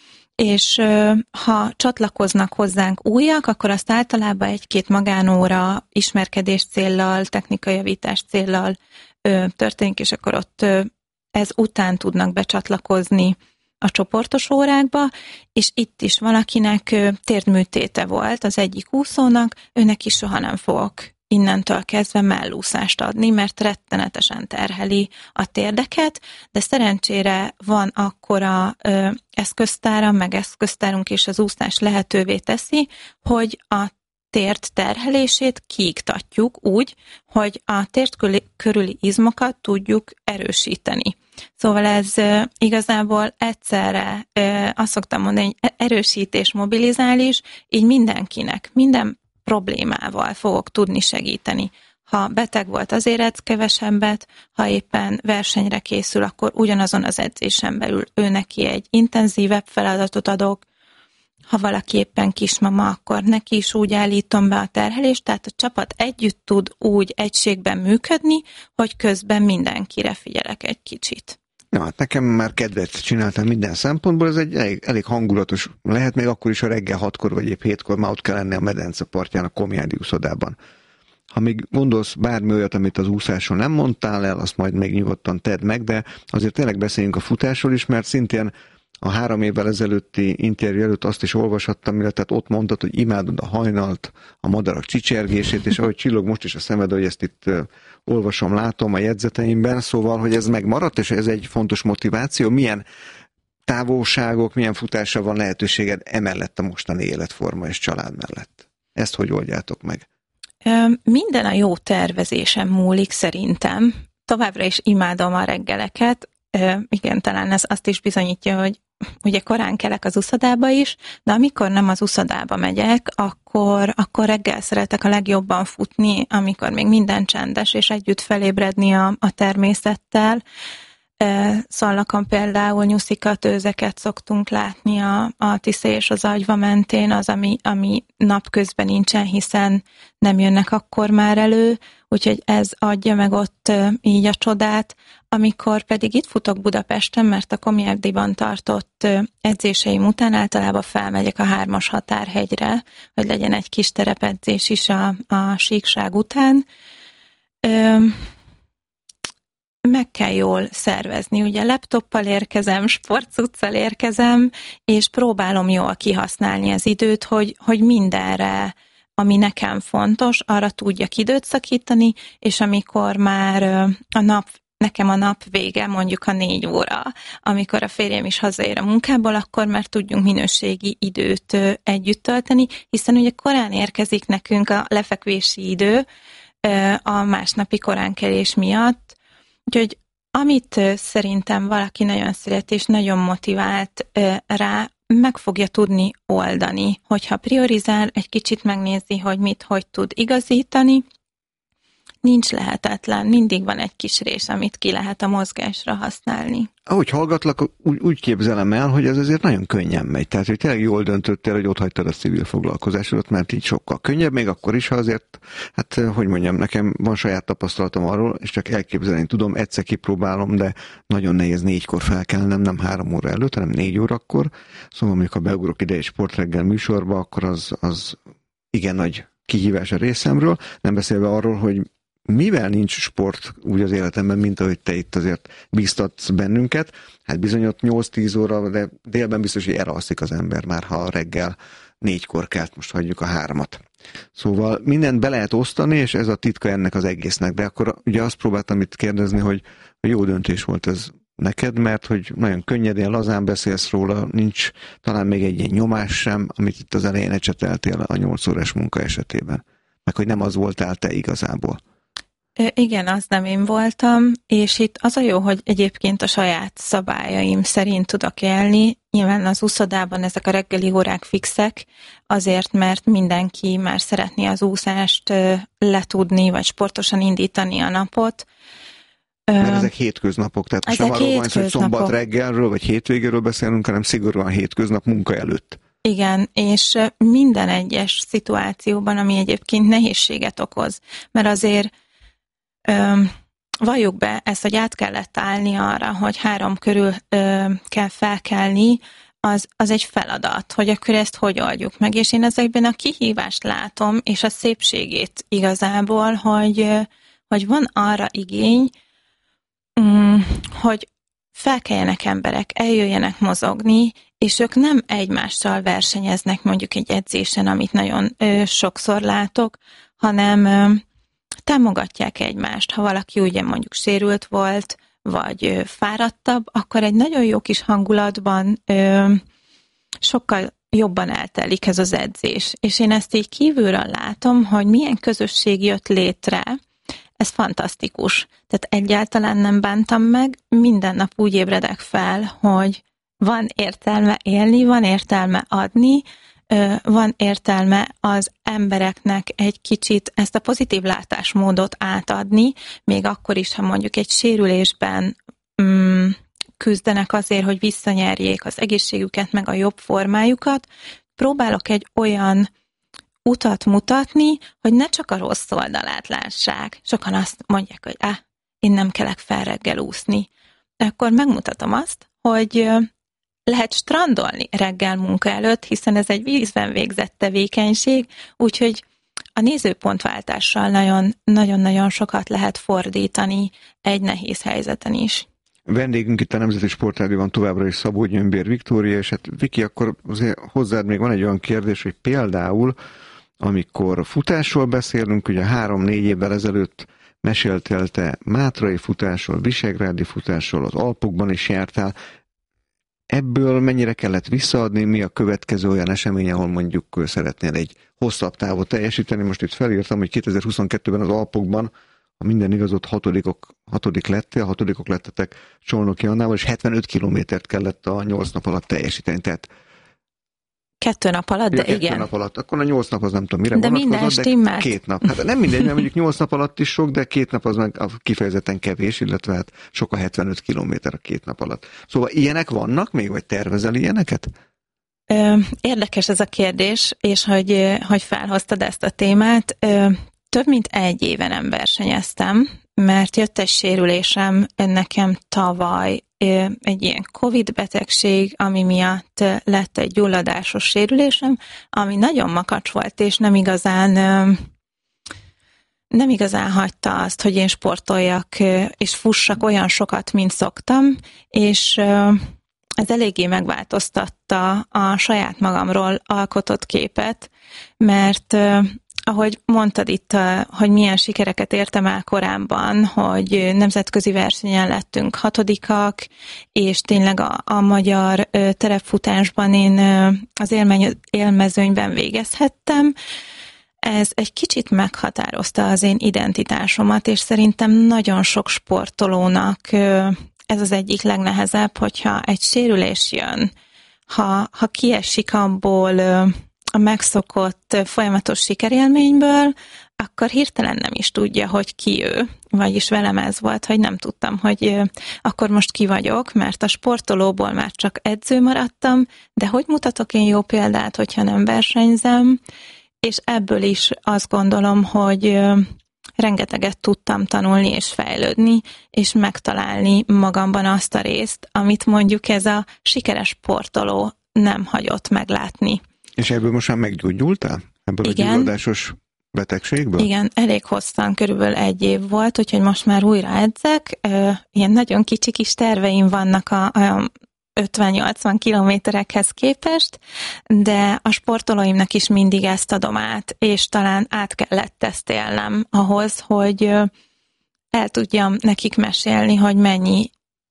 és ha csatlakoznak hozzánk újak, akkor azt általában egy-két magánóra ismerkedés céllal, technikajavítás céllal történik, és akkor ott ez után tudnak becsatlakozni a csoportos órákba, és itt is valakinek térdműtéte volt az egyik úszónak, őnek is soha nem fogok innentől kezdve mellúszást adni, mert rettenetesen terheli a térdeket, de szerencsére van akkora ö, eszköztára, meg eszköztárunk, és az úszás lehetővé teszi, hogy a térd terhelését kiiktatjuk úgy, hogy a térd körüli izmokat tudjuk erősíteni. Szóval ez igazából egyszerre azt szoktam mondani, hogy erősítés, mobilizális, így mindenkinek, minden problémával fogok tudni segíteni. Ha beteg volt, azért edz kevesebbet, ha éppen versenyre készül, akkor ugyanazon az edzésen belül ő neki egy intenzívebb feladatot adok, ha valaki éppen kismama, akkor neki is úgy állítom be a terhelést, tehát a csapat együtt tud úgy egységben működni, hogy közben mindenkire figyelek egy kicsit. Na, hát nekem már kedvet csináltam minden szempontból, ez egy elég, elég hangulatos, lehet még akkor is a reggel hatkor vagy épp hétkor már ott kell lenni a medence partján a Komjádi úszodában. Ha még gondolsz bármi olyat, amit az úszáson nem mondtál el, azt majd még nyugodtan tedd meg, de azért tényleg beszéljünk a futásról is, mert szintén a három évvel ezelőtti interjú előtt azt is olvashattam, illetve ott mondtad, hogy imádod a hajnalt, a madarak csicsergését, és ahogy csillog most is a szemed, hogy ezt itt uh, olvasom, látom a jegyzeteimben, szóval, hogy ez megmaradt, és ez egy fontos motiváció. Milyen távolságok, milyen futásra van lehetőséged emellett a mostani életforma és család mellett? Ezt hogy oldjátok meg? Minden a jó tervezésen múlik szerintem. Továbbra is imádom a reggeleket. Igen, talán ez azt is bizonyítja, hogy ugye korán kelek az uszodába is, de amikor nem az uszodába megyek, akkor, akkor reggel szeretek a legjobban futni, amikor még minden csendes, és együtt felébredni a, a természettel. Szalnakon például nyuszikat, őzeket szoktunk látni a, a Tisza és az Agyva mentén, az, ami, ami napközben nincsen, hiszen nem jönnek akkor már elő, úgyhogy ez adja meg ott így a csodát. Amikor pedig itt futok Budapesten, mert a Komjárdiban tartott edzéseim után általában felmegyek a hármas határhegyre, hogy legyen egy kis terepedzés is a, a síkság után. Meg kell jól szervezni. Ugye laptoppal érkezem, sportcuccal érkezem, és próbálom jól kihasználni az időt, hogy, hogy mindenre, ami nekem fontos, arra tudjak időt szakítani, és amikor már a nap, nekem a nap vége, mondjuk a négy óra, amikor a férjem is hazaér a munkából, akkor már tudjunk minőségi időt együtt tölteni, hiszen ugye korán érkezik nekünk a lefekvési idő a másnapi koránkelés miatt. Úgyhogy amit szerintem valaki nagyon szeret és nagyon motivált rá, meg fogja tudni oldani, hogyha priorizál, egy kicsit megnézi, hogy mit, hogy tud igazítani. Nincs lehetetlen, mindig van egy kis rés, amit ki lehet a mozgásra használni. Ahogy hallgatlak, úgy, úgy képzelem el, hogy ez azért nagyon könnyen megy. Tehát, hogy tényleg jól döntöttél, hogy ott hagytad a civil foglalkozásodat, mert így sokkal könnyebb, még akkor is, ha azért, hát hogy mondjam, nekem van saját tapasztalatom arról, és csak elképzelni tudom, egyszer kipróbálom, de nagyon nehéz négykor felkelnem, nem három óra előtt, hanem négy órakor. Szóval mondjuk, ha beugrok ide egy sportreggel műsorba, akkor az, az igen nagy kihívás a részemről, nem beszélve arról, hogy mivel nincs sport úgy az életemben, mint ahogy te itt azért bíztatsz bennünket, hát bizony ott nyolc-tíz óra, de délben biztos, hogy elalszik az ember már, ha reggel négykor kelt, most hagyjuk a hármat. Szóval mindent be lehet osztani, és ez a titka ennek az egésznek, de akkor ugye azt próbáltam itt kérdezni, hogy jó döntés volt ez neked, mert hogy nagyon könnyedén, lazán beszélsz róla, nincs talán még egy ilyen nyomás sem, amit itt az elején ecseteltél a nyolc órás munka esetében, meg hogy nem az voltál te igazából. Igen, az nem én voltam, és itt az a jó, hogy egyébként a saját szabályaim szerint tudok élni. Nyilván az úszodában ezek a reggeli órák fixek, azért, mert mindenki már szeretné az úszást letudni, vagy sportosan indítani a napot. Mert ezek hétköznapok, tehát most nem arról van, hogy szombat reggelről, vagy hétvégéről beszélünk, hanem szigorúan hétköznap munka előtt. Igen, és minden egyes szituációban, ami egyébként nehézséget okoz, mert azért Ö, valljuk be ezt, hogy át kellett állni arra, hogy három körül ö, kell felkelni, az, az egy feladat, hogy akkor ezt hogy oldjuk meg. És én ezekben a kihívást látom, és a szépségét igazából, hogy, hogy van arra igény, hogy felkeljenek emberek, eljöjjenek mozogni, és ők nem egymással versenyeznek mondjuk egy edzésen, amit nagyon ö, sokszor látok, hanem ö, támogatják egymást. Ha valaki ugye mondjuk sérült volt, vagy fáradtabb, akkor egy nagyon jó kis hangulatban ö, sokkal jobban eltelik ez az edzés. És én ezt így kívülről látom, hogy milyen közösség jött létre, ez fantasztikus. Tehát egyáltalán nem bántam meg, minden nap úgy ébredek fel, hogy van értelme élni, van értelme adni, van értelme az embereknek egy kicsit ezt a pozitív látásmódot átadni, még akkor is, ha mondjuk egy sérülésben mm, küzdenek azért, hogy visszanyerjék az egészségüket, meg a jobb formájukat. Próbálok egy olyan utat mutatni, hogy ne csak a rossz oldalát lássák. Sokan azt mondják, hogy ah, én nem kelek fel reggel úszni. Akkor megmutatom azt, hogy lehet strandolni reggel munka előtt, hiszen ez egy vízben végzett tevékenység, úgyhogy a nézőpontváltással nagyon, nagyon-nagyon sokat lehet fordítani egy nehéz helyzeten is. Vendégünk itt a Nemzeti Sportrádióban továbbra is Szabó Gyömbér Viktória, és hát Viki, akkor azért hozzád még van egy olyan kérdés, hogy például, amikor futásról beszélünk, ugye három-négy évvel ezelőtt meséltél te mátrai futásról, visegrádi futásról, az Alpokban is jártál. Ebből mennyire kellett visszaadni, mi a következő olyan esemény, ahol mondjuk szeretnél egy hosszabb távot teljesíteni? Most itt felírtam, hogy kétezer-huszonkettőben az Alpokban, ha minden igazott, hatodikok, hatodik lettél, hatodikok lettetek Csolnoki Annával, és hetvenöt kilométert kellett a nyolc nap alatt teljesíteni. Tehát Kettő nap alatt, de ja, kettő igen. nap alatt. Akkor a nyolc nap az nem tudom mire de vonatkozott, de stimmelt. két nap. Hát nem mindegy, mert mondjuk nyolc nap alatt is sok, de két nap az meg kifejezetten kevés, illetve hát sok a hetvenöt kilométer a két nap alatt. Szóval ilyenek vannak még, vagy tervezel ilyeneket? Érdekes ez a kérdés, és hogy, hogy felhoztad ezt a témát. Több mint egy éve nem versenyeztem, mert jött egy sérülésem nekem tavaly, egy ilyen Covid betegség, ami miatt lett egy gyulladásos sérülésem, ami nagyon makacs volt, és nem igazán nem igazán hagyta azt, hogy én sportoljak, és fussak olyan sokat, mint szoktam, és ez eléggé megváltoztatta a saját magamról alkotott képet, mert ahogy mondtad itt, hogy milyen sikereket értem el korábban, hogy nemzetközi versenyen lettünk hatodikak, és tényleg a, a magyar terepfutásban én az élmeny, élmezőnyben végezhettem. Ez egy kicsit meghatározta az én identitásomat, és szerintem nagyon sok sportolónak ez az egyik legnehezebb, hogyha egy sérülés jön, ha, ha kiesik abból a megszokott folyamatos sikerélményből, akkor hirtelen nem is tudja, hogy ki ő. Vagyis velem ez volt, hogy nem tudtam, hogy akkor most ki vagyok, mert a sportolóból már csak edző maradtam, de hogy mutatok én jó példát, hogyha nem versenyzem, és ebből is azt gondolom, hogy rengeteget tudtam tanulni és fejlődni, és megtalálni magamban azt a részt, amit mondjuk ez a sikeres sportoló nem hagyott meglátni. És ebből most már meggyógyultál? Ebből igen. A gyulladásos betegségből? Igen, elég hosszan, körülbelül egy év volt, úgyhogy most már újra edzek. Ilyen nagyon kicsi kis terveim vannak a, a ötven-nyolcvan kilométerekhez képest, de a sportolóimnak is mindig ezt adom át, és talán át kellett ezt élnem ahhoz, hogy el tudjam nekik mesélni, hogy mennyi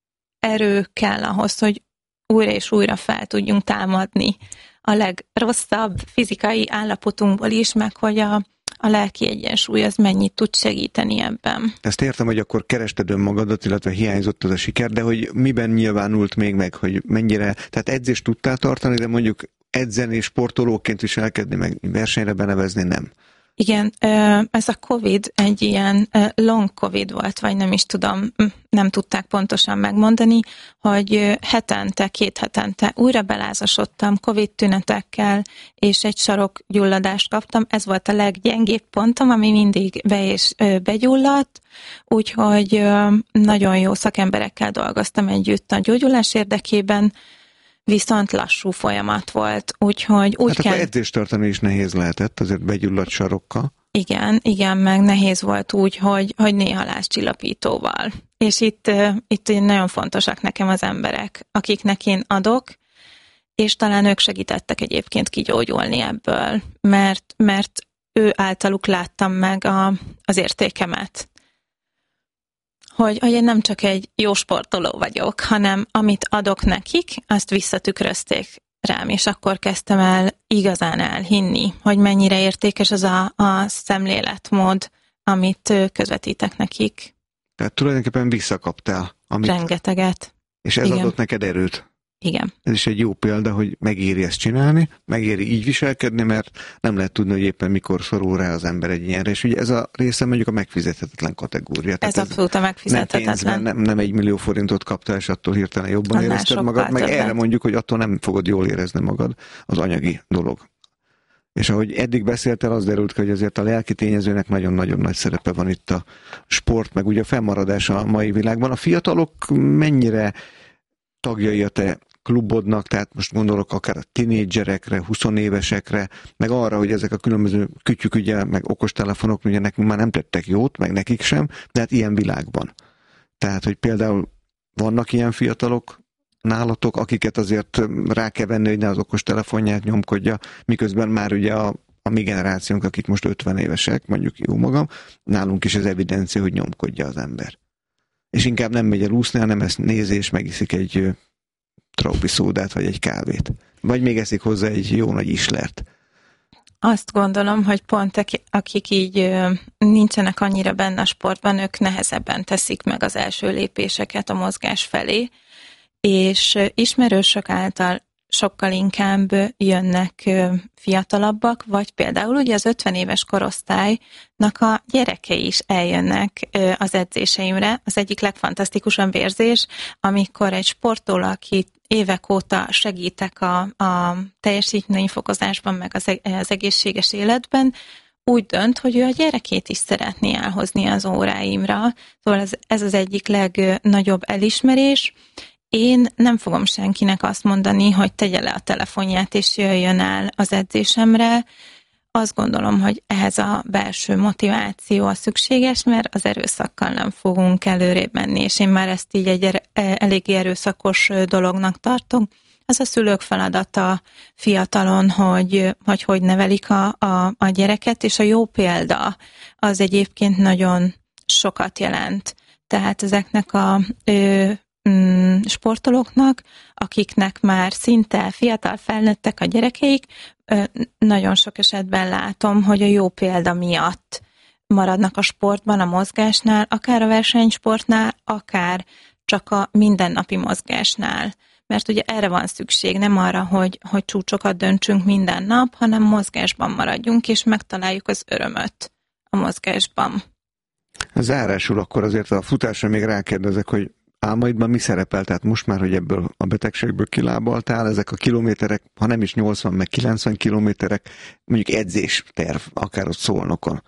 erő kell ahhoz, hogy újra és újra fel tudjunk támadni a legrosszabb fizikai állapotunkból is, meg hogy a, a lelki egyensúly az mennyit tud segíteni ebben. Ezt értem, hogy akkor kerested önmagadat, illetve hiányzott az a siker, de hogy miben nyilvánult még meg, hogy mennyire, tehát edzést tudtál tartani, de mondjuk edzeni, sportolóként viselkedni, meg versenyre benevezni nem. Igen, ez a Covid egy ilyen long Covid volt, vagy nem is tudom, nem tudták pontosan megmondani, hogy hetente, két hetente újra belázasodtam Covid tünetekkel, és egy sarokgyulladást kaptam. Ez volt a leggyengébb pontom, ami mindig be és begyulladt, úgyhogy nagyon jó szakemberekkel dolgoztam együtt a gyógyulás érdekében, viszont lassú folyamat volt, úgyhogy úgy hát kell... akkor edzést tartani is nehéz lehetett, azért begyulladt sarokkal. Igen, igen, meg nehéz volt úgy, hogy, hogy néha lázcsillapítóval. És itt, itt nagyon fontosak nekem az emberek, akiknek én adok, és talán ők segítettek egyébként kigyógyulni ebből, mert, mert ő általuk láttam meg a, az értékemet. Hogy, hogy én nem csak egy jó sportoló vagyok, hanem amit adok nekik, azt visszatükrözték rám, és akkor kezdtem el igazán elhinni, hogy mennyire értékes az a, a szemléletmód, amit közvetítek nekik. Tehát tulajdonképpen visszakaptál. Amit... Rengeteget. És ez igen. adott neked erőt. Igen. Ez is egy jó példa, hogy megéri ezt csinálni, megéri így viselkedni, mert nem lehet tudni, hogy éppen mikor szorul rá az ember egy ilyenre. És ugye ez a része mondjuk a megfizethetetlen kategória. Ez Tehát abszolút a megfizethetetlen. Nem pénzben, nem, nem egy millió forintot kaptál, és attól hirtelen jobban annál érezted magad, meg többet. Erre mondjuk, hogy attól nem fogod jól érezni magad az anyagi dolog. És ahogy eddig beszéltél, az derült ki, hogy azért a lelki tényezőnek nagyon-nagyon nagy szerepe van itt a sport, meg ugye a fennmaradás a mai világban. A fiatalok mennyire tagjai a te klubodnak, tehát most gondolok akár a tinédzserekre, huszonévesekre, meg arra, hogy ezek a különböző kütyük, ugye, meg okostelefonok, ugye nekünk már nem tettek jót, meg nekik sem, de hát ilyen világban. Tehát, hogy például vannak ilyen fiatalok nálatok, akiket azért rá kell venni, hogy ne az okostelefonját nyomkodja, miközben már ugye a, a mi generációnk, akik most ötven évesek, mondjuk jó magam, nálunk is az evidencia, hogy nyomkodja az ember. És inkább nem megy el úszni, hanem ezt nézi, és megiszik egy traupi szódát, vagy egy kávét. Vagy még eszik hozzá egy jó nagy islert. Azt gondolom, hogy pont akik így nincsenek annyira benne a sportban, ők nehezebben teszik meg az első lépéseket a mozgás felé, és ismerősök által sokkal inkább jönnek fiatalabbak, vagy például ugye az ötven éves korosztálynak a gyerekei is eljönnek az edzéseimre. Az egyik legfantasztikusabb érzés, amikor egy sportoló, aki évek óta segítek a, a teljesítményfokozásban, meg az, az egészséges életben, úgy dönt, hogy ő a gyerekét is szeretné elhozni az óráimra. Szóval ez, ez az egyik legnagyobb elismerés. Én nem fogom senkinek azt mondani, hogy tegye le a telefonját és jöjjön el az edzésemre. Azt gondolom, hogy ehhez a belső motiváció a szükséges, mert az erőszakkal nem fogunk előrébb menni, és én már ezt így egy eléggé erőszakos dolognak tartom. Ez a szülők feladata fiatalon, hogy hogy, hogy nevelik a, a, a gyereket, és a jó példa az egyébként nagyon sokat jelent. Tehát ezeknek a ö, mm, sportolóknak, akiknek már szinte fiatal felnőttek a gyerekeik, ö, nagyon sok esetben látom, hogy a jó példa miatt maradnak a sportban, a mozgásnál, akár a versenysportnál, akár csak a mindennapi mozgásnál. Mert ugye erre van szükség, nem arra, hogy, hogy csúcsokat döntsünk minden nap, hanem mozgásban maradjunk, és megtaláljuk az örömöt a mozgásban. Zárásul akkor azért a futásra még rákérdezek, hogy álmaidban mi szerepel? Tehát most már, hogy ebből a betegségből kilábaltál, ezek a kilométerek, ha nem is nyolcvan, meg kilencven kilométerek, mondjuk edzésterv, akár ott Szolnokon,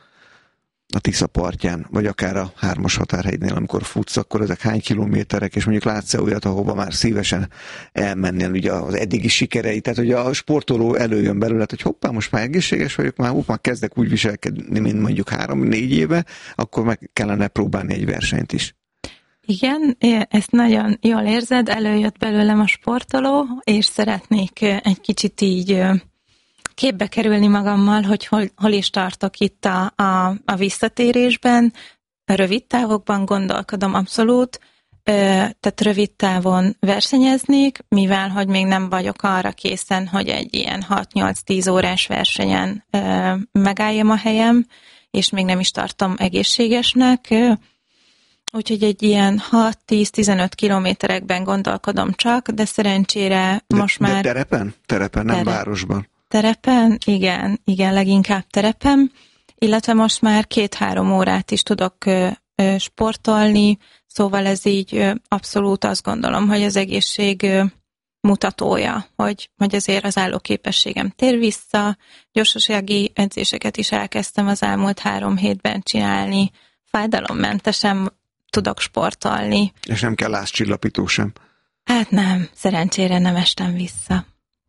a Tisza partján, vagy akár a hármas határhegynél, amikor futsz, akkor ezek hány kilométerek, és mondjuk látsz-e olyat, ahova már szívesen elmennél, ugye az eddigi sikerei, tehát hogy a sportoló előjön belőle, hogy hoppá, most már egészséges vagyok, már, hoppá, már kezdek úgy viselkedni, mint mondjuk három-négy éve, akkor meg kellene próbálni egy versenyt is. Igen, ezt nagyon jól érzed, előjött belőlem a sportoló, és szeretnék egy kicsit így képbe kerülni magammal, hogy hol, hol is tartok itt a, a, a visszatérésben. A rövid távokban gondolkodom abszolút, tehát rövid távon versenyeznék, mivel hogy még nem vagyok arra készen, hogy egy ilyen hat-nyolc-tíz órás versenyen megálljam a helyem, és még nem is tartom egészségesnek. Úgyhogy egy ilyen hat-tíz-tizenöt kilométerekben gondolkodom csak, de szerencsére de, most már... De terepen? Terepen, nem tere. Városban. Terepen, igen, igen, leginkább terepen, illetve most már két-három órát is tudok ö, ö, sportolni, szóval ez így ö, abszolút azt gondolom, hogy az egészség ö, mutatója, hogy, hogy azért az állóképességem tér vissza, gyorsasági edzéseket is elkezdtem az elmúlt három hétben csinálni, fájdalommentesen tudok sportolni. És nem kell lázcsillapító sem. Hát nem, szerencsére nem estem vissza.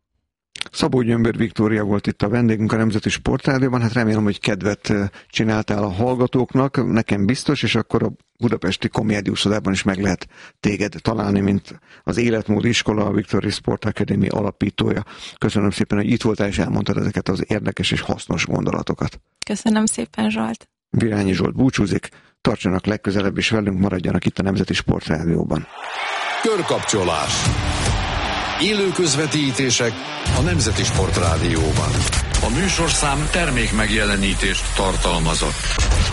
Szabó Gyömbér Viktória volt itt a vendégünk a Nemzeti Sportrádióban, hát remélem, hogy kedvet csináltál a hallgatóknak, nekem biztos, és akkor a budapesti Komédiuszodában is meg lehet téged találni, mint az Életmód Iskola, a Victory Sport Academy alapítója. Köszönöm szépen, hogy itt voltál, és elmondtad ezeket az érdekes és hasznos gondolatokat. Köszönöm szépen, Zsolt. Virányi Zsolt búcsúzik, tartsanak legközelebb is velünk, maradjanak itt a Nemzeti Sportrádióban. Körkapcsolás. Élő közvetítések a Nemzeti Sportrádióban. A műsorszám termék megjelenítést tartalmazott.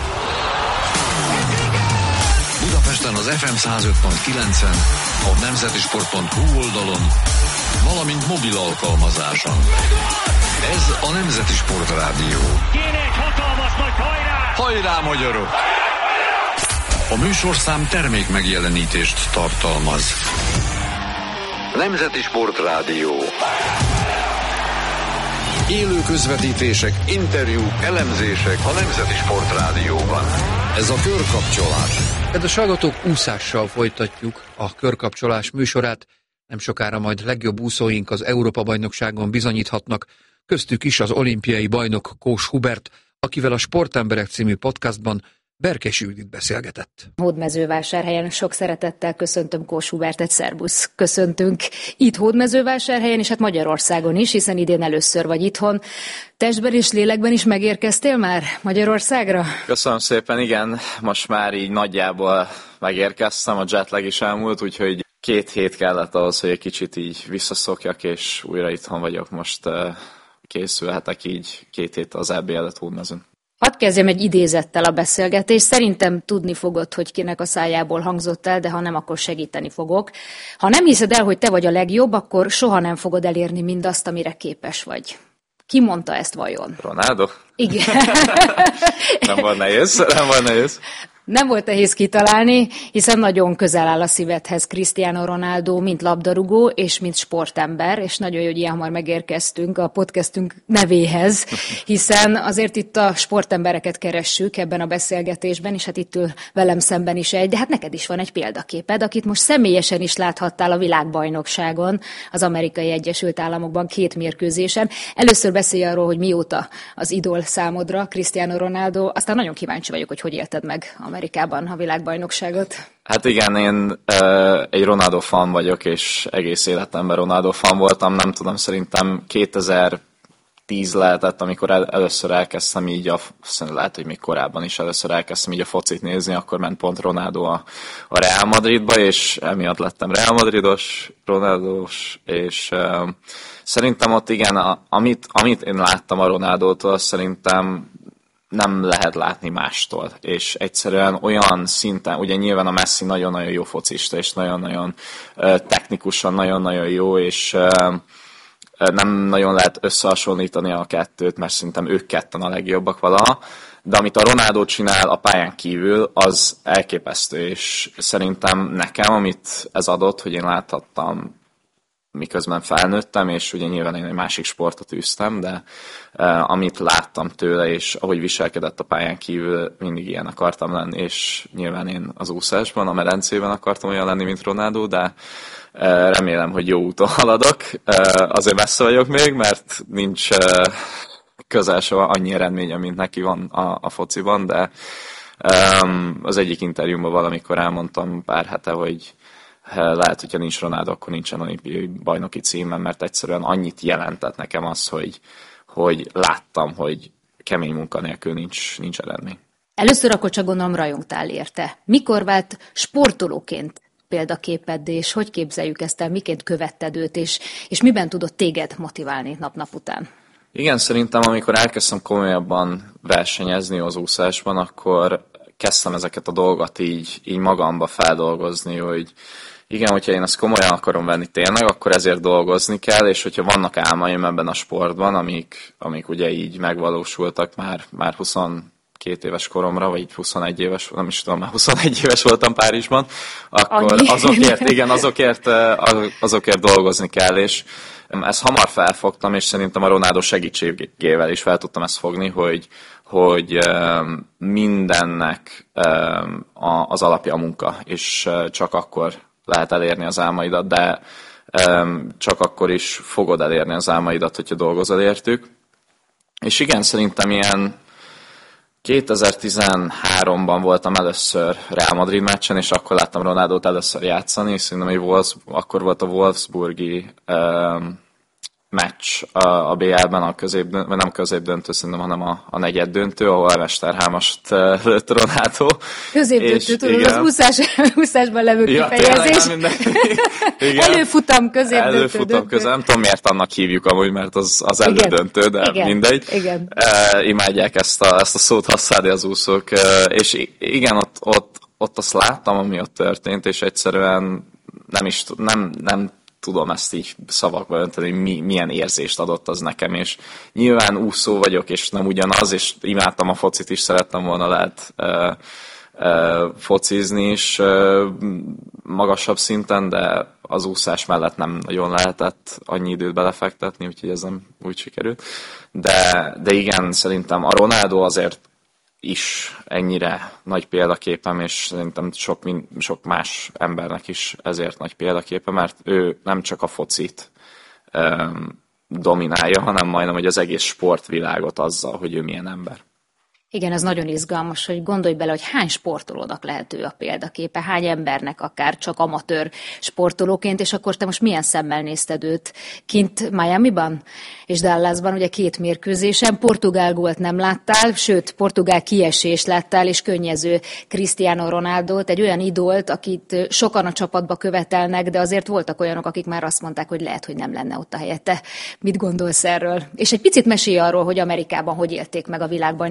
Budapesten az ef em száz öt pont kilencen, a nemzetisport pont hu oldalon, valamint mobil alkalmazáson. Ez a Nemzeti Sportrádió. Kéne egy hatalmas nagy hajrá! Hajrá, magyarok! A műsorszám termék megjelenítést tartalmaz. Nemzeti Sportrádió. Élő közvetítések, interjúk, elemzések a Nemzeti Sportrádióban. Ez a Körkapcsolás. Kedves hallgatók, úszással folytatjuk a Körkapcsolás műsorát. Nem sokára majd legjobb úszóink az Európa-bajnokságon bizonyíthatnak, köztük is az olimpiai bajnok Kós Hubert, akivel a Sportemberek című podcastban Berkesi Judit beszélgetett. Hódmezővásárhelyen sok szeretettel köszöntöm Kós Hubertet, szervusz, köszöntünk itt Hódmezővásárhelyen, és hát Magyarországon is, hiszen idén először vagy itthon. Testben és lélekben is megérkeztél már Magyarországra? Köszönöm szépen, igen, most már így nagyjából megérkeztem, a jetlag is elmúlt, úgyhogy két hét kellett ahhoz, hogy egy kicsit így visszaszokjak, és újra itthon vagyok most, készülhetek így két hét az é bé előtt Hódmezőn. Hadd kezdjem egy idézettel a beszélgetést. Szerintem tudni fogod, hogy kinek a szájából hangzott el, de ha nem, akkor segíteni fogok. Ha nem hiszed el, hogy te vagy a legjobb, akkor soha nem fogod elérni mindazt, amire képes vagy. Ki mondta ezt vajon? Ronaldo? Igen. Nem volt nehéz, nem volt nehéz. Nem volt nehéz kitalálni, hiszen nagyon közel áll a szívedhez Cristiano Ronaldo, mint labdarúgó és mint sportember, és nagyon jó, hogy ilyen hamar megérkeztünk a podcastünk nevéhez, hiszen azért itt a sportembereket keressük ebben a beszélgetésben, és hát itt ül velem szemben is egy, de hát neked is van egy példaképed, akit most személyesen is láthattál a világbajnokságon, az Amerikai Egyesült Államokban két mérkőzésen. Először beszélj arról, hogy mióta az idol számodra Cristiano Ronaldo, aztán nagyon kíváncsi vagyok, hogy hogy élted meg Amerikában a világbajnokságot. Hát igen, én uh, egy Ronaldo fan vagyok, és egész életemben Ronaldo fan voltam. Nem tudom, szerintem kétezer-tíz lehetett, amikor el, először elkezdtem így, a, lehet, hogy még korábban is először elkezdtem így a focit nézni, akkor ment pont Ronaldo a, a Real Madridba, és emiatt lettem Real Madridos, Ronaldos, és uh, szerintem ott igen, a, amit, amit én láttam a Ronaldótól, szerintem nem lehet látni mástól, és egyszerűen olyan szinten, ugye nyilván a Messi nagyon-nagyon jó focista, és nagyon-nagyon uh, technikusan nagyon-nagyon jó, és uh, nem nagyon lehet összehasonlítani a kettőt, mert szerintem ők ketten a legjobbak valaha, de amit a Ronaldo csinál a pályán kívül, az elképesztő, és szerintem nekem, amit ez adott, hogy én láthattam, miközben felnőttem, és ugye nyilván én egy másik sportot űztem, de uh, amit láttam tőle, és ahogy viselkedett a pályán kívül, mindig ilyen akartam lenni, és nyilván én az úszásban, a medencében akartam olyan lenni, mint Ronaldo, de uh, remélem, hogy jó úton haladok. Uh, azért messze vagyok még, mert nincs uh, közel soha annyi eredménye, mint neki van a, a fociban, de um, az egyik interjúmban valamikor elmondtam pár hete, hogy lehet, hogyha nincs Ronaldo, akkor nincsen olimpiai bajnoki címem, mert egyszerűen annyit jelentett nekem az, hogy, hogy láttam, hogy kemény munka nélkül nincs, nincs eredmény. Először akkor csak gondolom rajongtál érte. Mikor vált sportolóként példaképeddé, és hogy képzeljük ezt el, miként követted őt, és, és miben tudott téged motiválni nap-nap után? Igen, szerintem amikor elkezdtem komolyabban versenyezni az úszásban, akkor kezdtem ezeket a dolgokat így, így magamba feldolgozni, hogy igen, hogyha én ezt komolyan akarom venni tényleg, akkor ezért dolgozni kell, és hogyha vannak álmaim ebben a sportban, amik, amik ugye így megvalósultak már, már huszonkét éves koromra, vagy huszonegy éves, nem is tudom, már huszonegy éves voltam Párizsban, akkor Annyi. azokért, igen, azokért, azokért dolgozni kell, és ezt hamar felfogtam, és szerintem a Ronaldo segítségével is fel tudtam ezt fogni, hogy hogy mindennek az alapja a munka, és csak akkor lehet elérni az álmaidat, de csak akkor is fogod elérni az álmaidat, hogyha dolgozol értük. És igen, szerintem ilyen kétezer-tizenháromban voltam először Real Madrid meccsen, és akkor láttam Ronaldót először játszani, és szerintem egy Wolfs, akkor volt a Wolfsburgi meccs a, a bé el-ben, a középdöntő, vagy nem középdöntő, szerintem, hanem a, a negyed döntő, ahol Mesterhámast lőtt Ronaldo. Középdöntő, tudod, az úszás, úszásban levő ja, kifejezés. Előfutam, középdöntő. Előfutam, közé, nem tudom miért annak hívjuk amúgy, mert az, az elődöntő, de igen, mindegy. Igen. E, imádják ezt a, ezt a szót használni az úszók, e, és igen, ott, ott, ott azt láttam, ami ott történt, és egyszerűen nem is nem, nem tudom ezt így szavakba önteni, hogy mi, milyen érzést adott az nekem, és nyilván úszó vagyok, és nem ugyanaz, és imádtam a focit is, szerettem volna lehet uh, uh, focizni is uh, magasabb szinten, de az úszás mellett nem nagyon lehetett annyi időt belefektetni, úgyhogy ez nem úgy sikerült. De, de igen, szerintem a Ronaldo azért is ennyire nagy példaképem, és szerintem sok, sok más embernek is ezért nagy példaképe, mert ő nem csak a focit um, dominálja, hanem majdnem, hogy az egész sportvilágot azzal, hogy ő milyen ember. Igen, ez nagyon izgalmas, hogy gondolj bele, hogy hány sportolónak lehet ő a példaképe, hány embernek akár csak amatőr sportolóként, és akkor te most milyen szemmel nézted őt kint Miamiban és Dallasban, ugye két mérkőzésen, portugál gólt nem láttál, sőt, portugál kiesést láttál, és könnyező Cristiano Ronaldót, egy olyan idolt, akit sokan a csapatba követelnek, de azért voltak olyanok, akik már azt mondták, hogy lehet, hogy nem lenne ott a helye. Te mit gondolsz erről? És egy picit mesélj arról, hogy Amerikában hogy élték meg a világbajnokságot.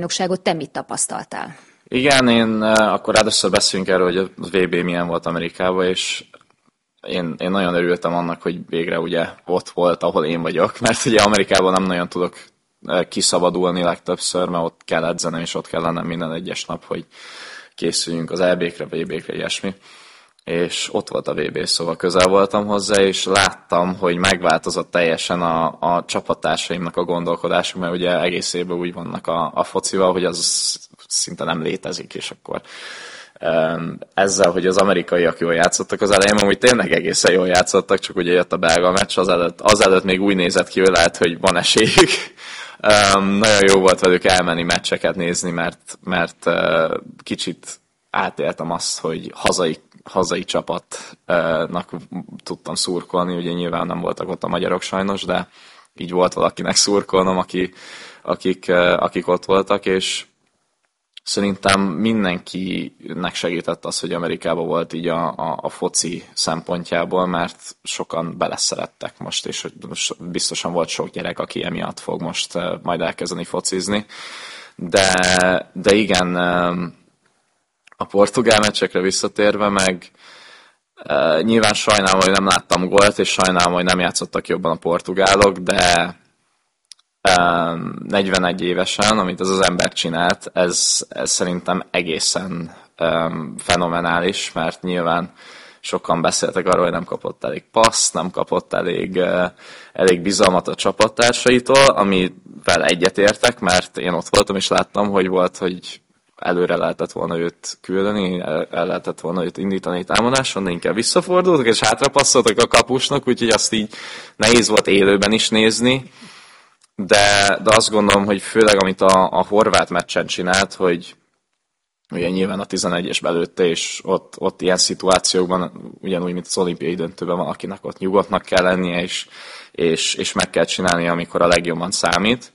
te mit tapasztaltál? Igen, én akkor először beszéljünk erről, hogy a vé bé milyen volt Amerikában, és én, én nagyon örültem annak, hogy végre ugye ott volt, ahol én vagyok, mert ugye Amerikában nem nagyon tudok kiszabadulni legtöbbször, mert ott kell edzenem, és ott kell lennem minden egyes nap, hogy készüljünk az é bé-kre, vé bé-kre, ilyesmi. És ott volt a vé bé, szóval közel voltam hozzá, és láttam, hogy megváltozott teljesen a, a csapattársaimnak a gondolkodásuk, mert ugye egész évben úgy vannak a, a focival, hogy az szinte nem létezik, és akkor um, ezzel, hogy az amerikaiak jól játszottak az elején, amúgy tényleg egészen jól játszottak, csak ugye jött a belga meccs, az előtt, az előtt még úgy nézett ki, hogy lehet, hogy van esélyük. Um, nagyon jó volt velük elmenni meccseket nézni, mert, mert uh, kicsit átéltem azt, hogy hazai, hazai csapatnak tudtam szurkolni, ugye nyilván nem voltak ott a magyarok sajnos, de így volt valakinek szurkolnom, aki, akik, akik ott voltak, és szerintem mindenkinek segített az, hogy Amerikában volt így a, a, a foci szempontjából, mert sokan beleszerettek most, és biztosan volt sok gyerek, aki emiatt fog most majd elkezdeni focizni. De, de igen, a portugál meccsekre visszatérve meg nyilván sajnálom, hogy nem láttam gólt, és sajnálom, hogy nem játszottak jobban a portugálok, de negyvenegy évesen, amit ez az ember csinált, ez, ez szerintem egészen um, fenomenális, mert nyilván sokan beszéltek arról, hogy nem kapott elég passz, nem kapott elég, uh, elég bizalmat a csapattársaitól, amivel egyetértek, mert én ott voltam, és láttam, hogy volt, hogy előre lehetett volna őt küldeni, el, el lehetett volna őt indítani támadáson, de inkább visszafordultak, és hátrapasszoltak a kapusnak, úgyhogy azt így nehéz volt élőben is nézni. De, de azt gondolom, hogy főleg amit a, a horvát meccsen csinált, hogy ugye nyilván a tizenegyes belőtte, és ott, ott ilyen szituációkban, ugyanúgy, mint az olimpiai döntőben van, akinek ott nyugodtnak kell lennie, és, és, és meg kell csinálni, amikor a legjobban számít.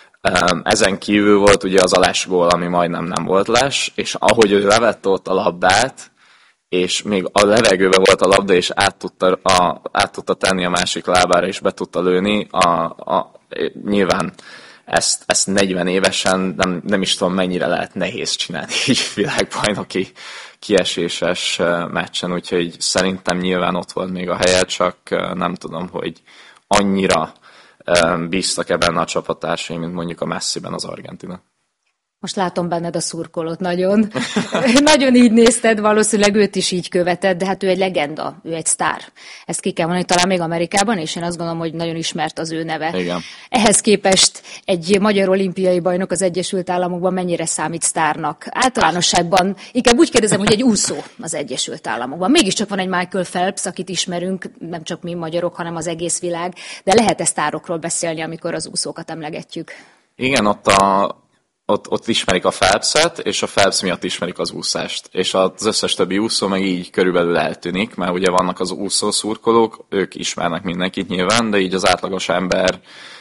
Ezen kívül volt ugye az a lesgól, ami majdnem nem volt les, és ahogy ő levette ott a labdát, és még a levegőben volt a labda, és át tudta, a, át tudta tenni a másik lábára, és be tudta lőni, a, a, nyilván ezt, ezt negyven évesen nem, nem is tudom mennyire lehet nehéz csinálni így világbajnoki kieséses meccsen, úgyhogy szerintem nyilván ott volt még a helye, csak nem tudom, hogy annyira bíztak ebben a csapattársaim, mint mondjuk a Messiben az Argentina. Most látom benned a szurkolót nagyon. Nagyon így nézted, valószínűleg őt is így követed, de hát ő egy legenda, ő egy sztár. Ezt ki kell mondani, talán még Amerikában, és én azt gondolom, hogy nagyon ismert az ő neve. Igen. Ehhez képest egy magyar olimpiai bajnok az Egyesült Államokban mennyire számít sztárnak? Általánosságban, inkább úgy kérdezem, hogy egy úszó az Egyesült Államokban. Mégiscsak van egy Michael Phelps, akit ismerünk, nem csak mi magyarok, hanem az egész világ, de lehet-e sztárokról beszélni, amikor az úszókat emlegetjük? Igen, ott a Ott, ott ismerik a Phelpset, és a Phelps miatt ismerik az úszást. És az összes többi úszó meg így körülbelül eltűnik, mert ugye vannak az úszó szurkolók, ők ismernek mindenkit nyilván, de így az átlagos ember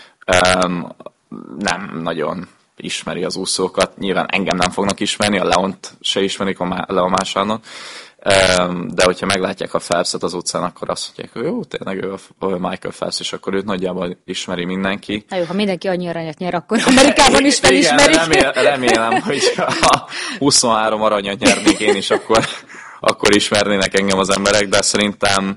um, nem nagyon ismeri az úszókat. Nyilván engem nem fognak ismerni, a Leont se ismerik, a Leon Mársánnot. De hogyha meglátják a Phelpset az utcán, akkor azt mondják, hogy jó, tényleg ő a Michael Phelps, és akkor őt nagyjából ismeri mindenki. Na jó, ha mindenki annyi aranyat nyer, akkor Amerikában is felismerik. Igen, remél, remélem, hogy ha huszonhárom aranyat nyernék én is, akkor, akkor ismernének engem az emberek, de szerintem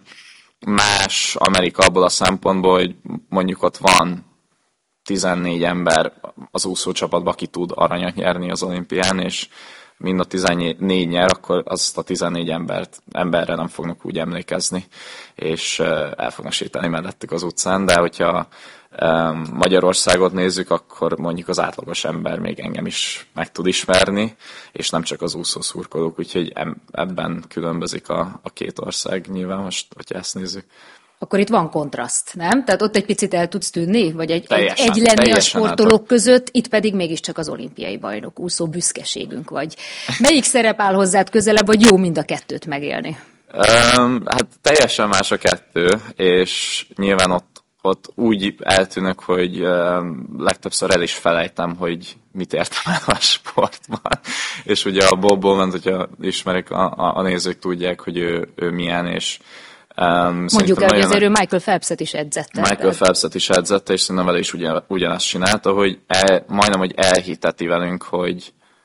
más Amerika abból a szempontból, hogy mondjuk ott van tizennégy ember az úszócsapatban, aki tud aranyat nyerni az olimpián, és mind a tizennégy nyer, akkor azt a tizennégy embert, emberre nem fognak úgy emlékezni, és el fognak sétálni mellettük az utcán, de hogyha Magyarországot nézzük, akkor mondjuk az átlagos ember még engem is meg tud ismerni, és nem csak az úszó szurkolók, úgyhogy ebben különbözik a, a két ország nyilván most, hogyha ezt nézzük. Akkor itt van kontraszt, nem? Tehát ott egy picit el tudsz tűnni, vagy egy, teljesen, egy lenni a sportolók átal. között, itt pedig mégiscsak az olimpiai bajnok, úszó büszkeségünk vagy. Melyik szerep áll hozzád közelebb, vagy jó mind a kettőt megélni? Um, hát teljesen más a kettő, és nyilván ott, ott úgy eltűnök, hogy um, legtöbbször el is felejtem, hogy mit értem el a sportban. És ugye a Bob Bowman, hogyha ismerik, a, a, a nézők tudják, hogy ő, ő milyen, és Um, mondjuk el, hogy azért ő Michael Phelpset is edzette. Michael Phelpset is edzette, és szerintem vele is ugyan, ugyanazt csinálta, hogy el, majdnem, hogy elhiteti velünk, hogy,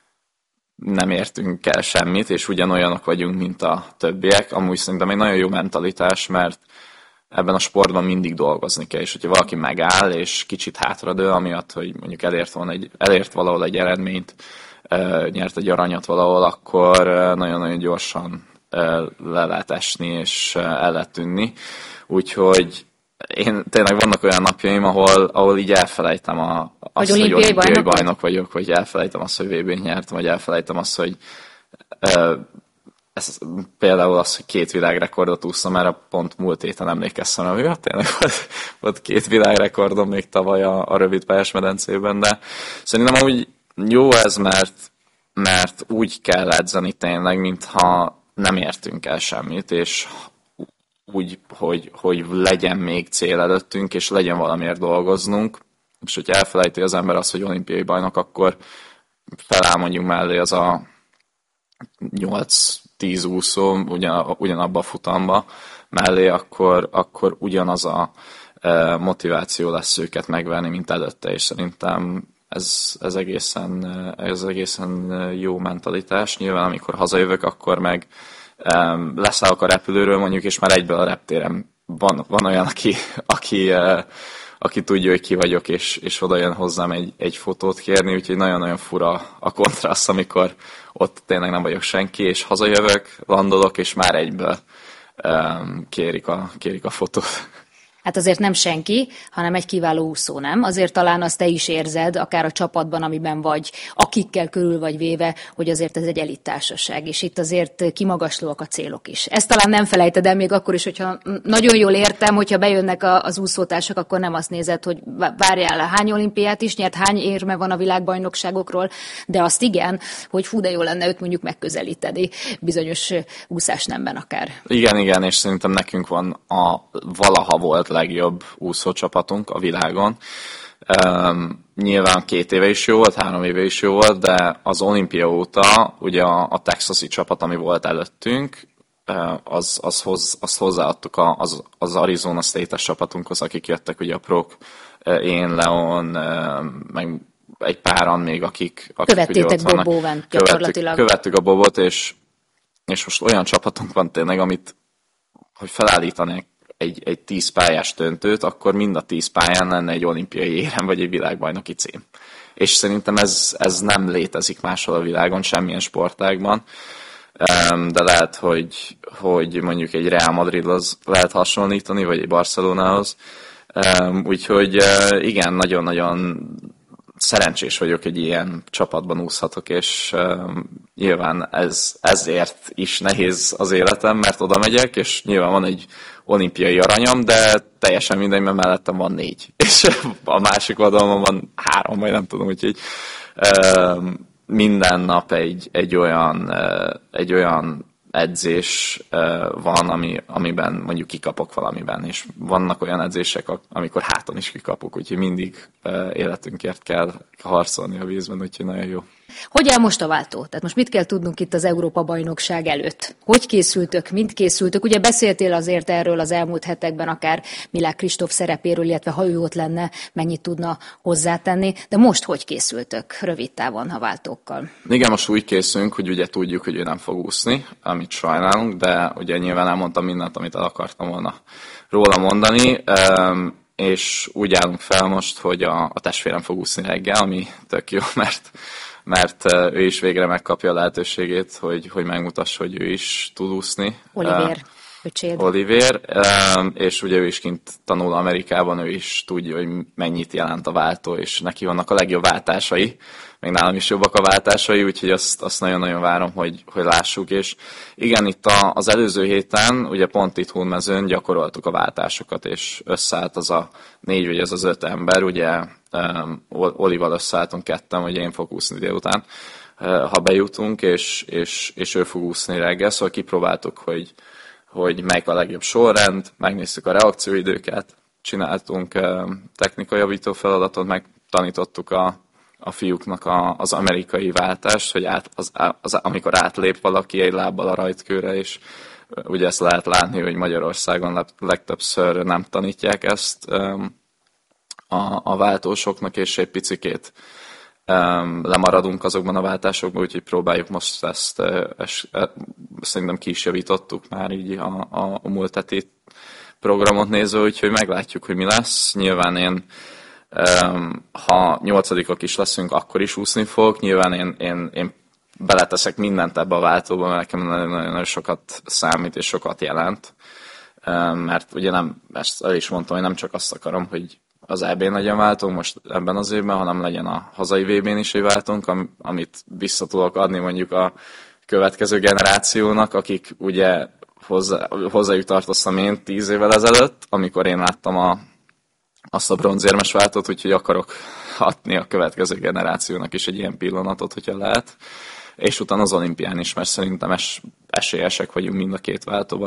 nem értünk el semmit, és ugyanolyanok vagyunk, mint a többiek. Amúgy szerintem egy nagyon jó mentalitás, mert ebben a sportban mindig dolgozni kell, és hogyha valaki megáll, és kicsit hátradől, amiatt, hogy mondjuk elért, volna egy, elért valahol egy eredményt, nyert egy aranyat valahol, akkor nagyon-nagyon gyorsan le lehet esni, és el lehet tűnni. Úgyhogy én tényleg vannak olyan napjaim, ahol, ahol így elfelejtem a, azt, hogy olimpiai, hogy olimpiai bajnok, bajnok vagyok, vagy elfelejtem azt, hogy vé bén nyertem, vagy elfelejtem azt, hogy ez, például az, hogy két világrekordot úszom, erre pont múlt héten emlékeztem, hogy ja, tényleg volt, volt két világrekordom még tavaly a, a rövid pályás medencében, de szerintem amúgy jó ez, mert, mert úgy kell edzeni tényleg, mintha nem értünk el semmit, és úgy, hogy, hogy legyen még cél előttünk, és legyen valamiért dolgoznunk, és hogyha elfelejti az ember azt, hogy olimpiai bajnok, akkor feláll mondjuk mellé az a nyolc-tíz úszó ugyan, ugyanabba a futamba mellé, akkor, akkor ugyanaz a e, motiváció lesz őket megverni, mint előtte, és szerintem ez, ez, egészen, ez egészen jó mentalitás. Nyilván, amikor hazajövök, akkor meg e, leszállok a repülőről mondjuk, és már egyből a reptéren van, van olyan, aki, aki, e, aki tudja, hogy ki vagyok, és, és oda jön hozzám egy, egy fotót kérni, úgyhogy nagyon-nagyon fura a kontraszt, amikor ott tényleg nem vagyok senki, és hazajövök, landolok, és már egyből um, kérik, a, kérik a fotót. Hát azért nem senki, hanem egy kiváló úszó, nem? Azért talán azt te is érzed, akár a csapatban, amiben vagy, akikkel körül vagy véve, hogy azért ez egy elittársaság, és itt azért kimagaslóak a célok is. Ezt talán nem felejted el még akkor is, hogyha nagyon jól értem, hogyha bejönnek az úszótársak, akkor nem azt nézed, hogy várjál, hány olimpiát is nyert, hány érme van a világbajnokságokról, de azt igen, hogy fú, de jó lenne őt mondjuk megközelíteni bizonyos úszásnemben akár. Igen, igen, és szerintem nekünk van a valaha volt legjobb úszócsapatunk a világon. Um, nyilván két éve is jó volt, három éve is jó volt, de az olimpia óta ugye a, a texasi csapat, ami volt előttünk, az, az hoz, azt hozzáadtuk a, az, az Arizona State-es csapatunkhoz, akik jöttek, ugye a prok, én, Leon, meg egy páran még, akik, akik követtétek Bob Bowen gyakorlatilag. Követtük, követtük a Bobot, és, és most olyan csapatunk van tényleg, amit, hogy felállítanék egy, egy tíz pályás döntőt, akkor mind a tíz pályán lenne egy olimpiai érem, vagy egy világbajnoki cím. És szerintem ez, ez nem létezik máshol a világon, semmilyen sportágban, de lehet, hogy, hogy mondjuk egy Real Madridhoz lehet hasonlítani, vagy egy Barcelonához. Úgyhogy igen, nagyon-nagyon szerencsés vagyok, hogy ilyen csapatban úszhatok, és nyilván ez, ezért is nehéz az életem, mert oda megyek, és nyilván van egy olimpiai aranyam, de teljesen mindegy, mert mellettem van négy. És a másik oldalon van három, vagy nem tudom, úgyhogy minden nap egy, egy, olyan, egy olyan edzés van, ami, amiben mondjuk kikapok valamiben, és vannak olyan edzések, amikor háton is kikapok, úgyhogy mindig életünkért kell harcolni a vízben, úgyhogy nagyon jó. Hogy áll most a váltó? Tehát most mit kell tudnunk itt az Európa-bajnokság előtt? Hogy készültök, mint készültök? Ugye beszéltél azért erről az elmúlt hetekben, akár Milák Kristóf szerepéről, illetve ha ő ott lenne, mennyit tudna hozzátenni, de most hogy készültök rövid távon a váltókkal? Igen, most úgy készülünk, hogy ugye tudjuk, hogy ő nem fog úszni, amit sajnálunk, de ugye nyilván elmondtam mindent, amit el akartam volna róla mondani, és úgy állunk fel most, hogy a, a testvérem fog úszni reggel, ami tök jó, mert mert ő is végre megkapja a lehetőségét, hogy, hogy megmutassa, hogy ő is tud úszni. Olivér, öcséd. Olivér, és ugye ő is kint tanul Amerikában, ő is tudja, hogy mennyit jelent a váltó, és neki vannak a legjobb váltásai, még nálam is jobbak a váltásai, úgyhogy azt, azt nagyon-nagyon várom, hogy, hogy lássuk, és igen, itt a, az előző héten, ugye pont itt Hódmezőn gyakoroltuk a váltásokat, és összeállt az a négy vagy az az öt ember, ugye um, Olival összeálltunk ketten, hogy én fogok úszni délután, uh, ha bejutunk, és, és, és ő fog úszni reggel, szóval kipróbáltuk, hogy, hogy melyik a legjobb sorrend, megnéztük a reakcióidőket, csináltunk uh, technikajavító feladatot, megtanítottuk a a fiúknak a, az amerikai váltást, hogy át, az, az, amikor átlép valaki egy lábbal a rajtkőre, és ugye ezt lehet látni, hogy Magyarországon legtöbbször nem tanítják ezt a, a váltósoknak, és egy picikét lemaradunk azokban a váltásokban, úgyhogy próbáljuk most ezt, ezt, ezt szerintem ki is javítottuk már így a, a, a múlt heti programot nézve, úgyhogy meglátjuk, hogy mi lesz. Nyilván én, ha nyolcadikok is leszünk, akkor is úszni fogok. Nyilván én, én, én beleteszek mindent ebbe a váltóba, mert nekem nagyon-nagyon sokat számít és sokat jelent. Mert ugye nem, ezt el is mondtam, hogy nem csak azt akarom, hogy az é bén legyen váltónk most ebben az évben, hanem legyen a hazai vé bén is egy váltónk, amit vissza tudok adni mondjuk a következő generációnak, akik ugye hozzá, hozzájuk tartoztam én tíz évvel ezelőtt, amikor én láttam a, azt a bronzérmes váltót, úgyhogy akarok adni a következő generációnak is egy ilyen pillanatot, hogyha lehet. És utána az olimpián is, mert szerintem es, esélyesek vagyunk mind a két váltóban.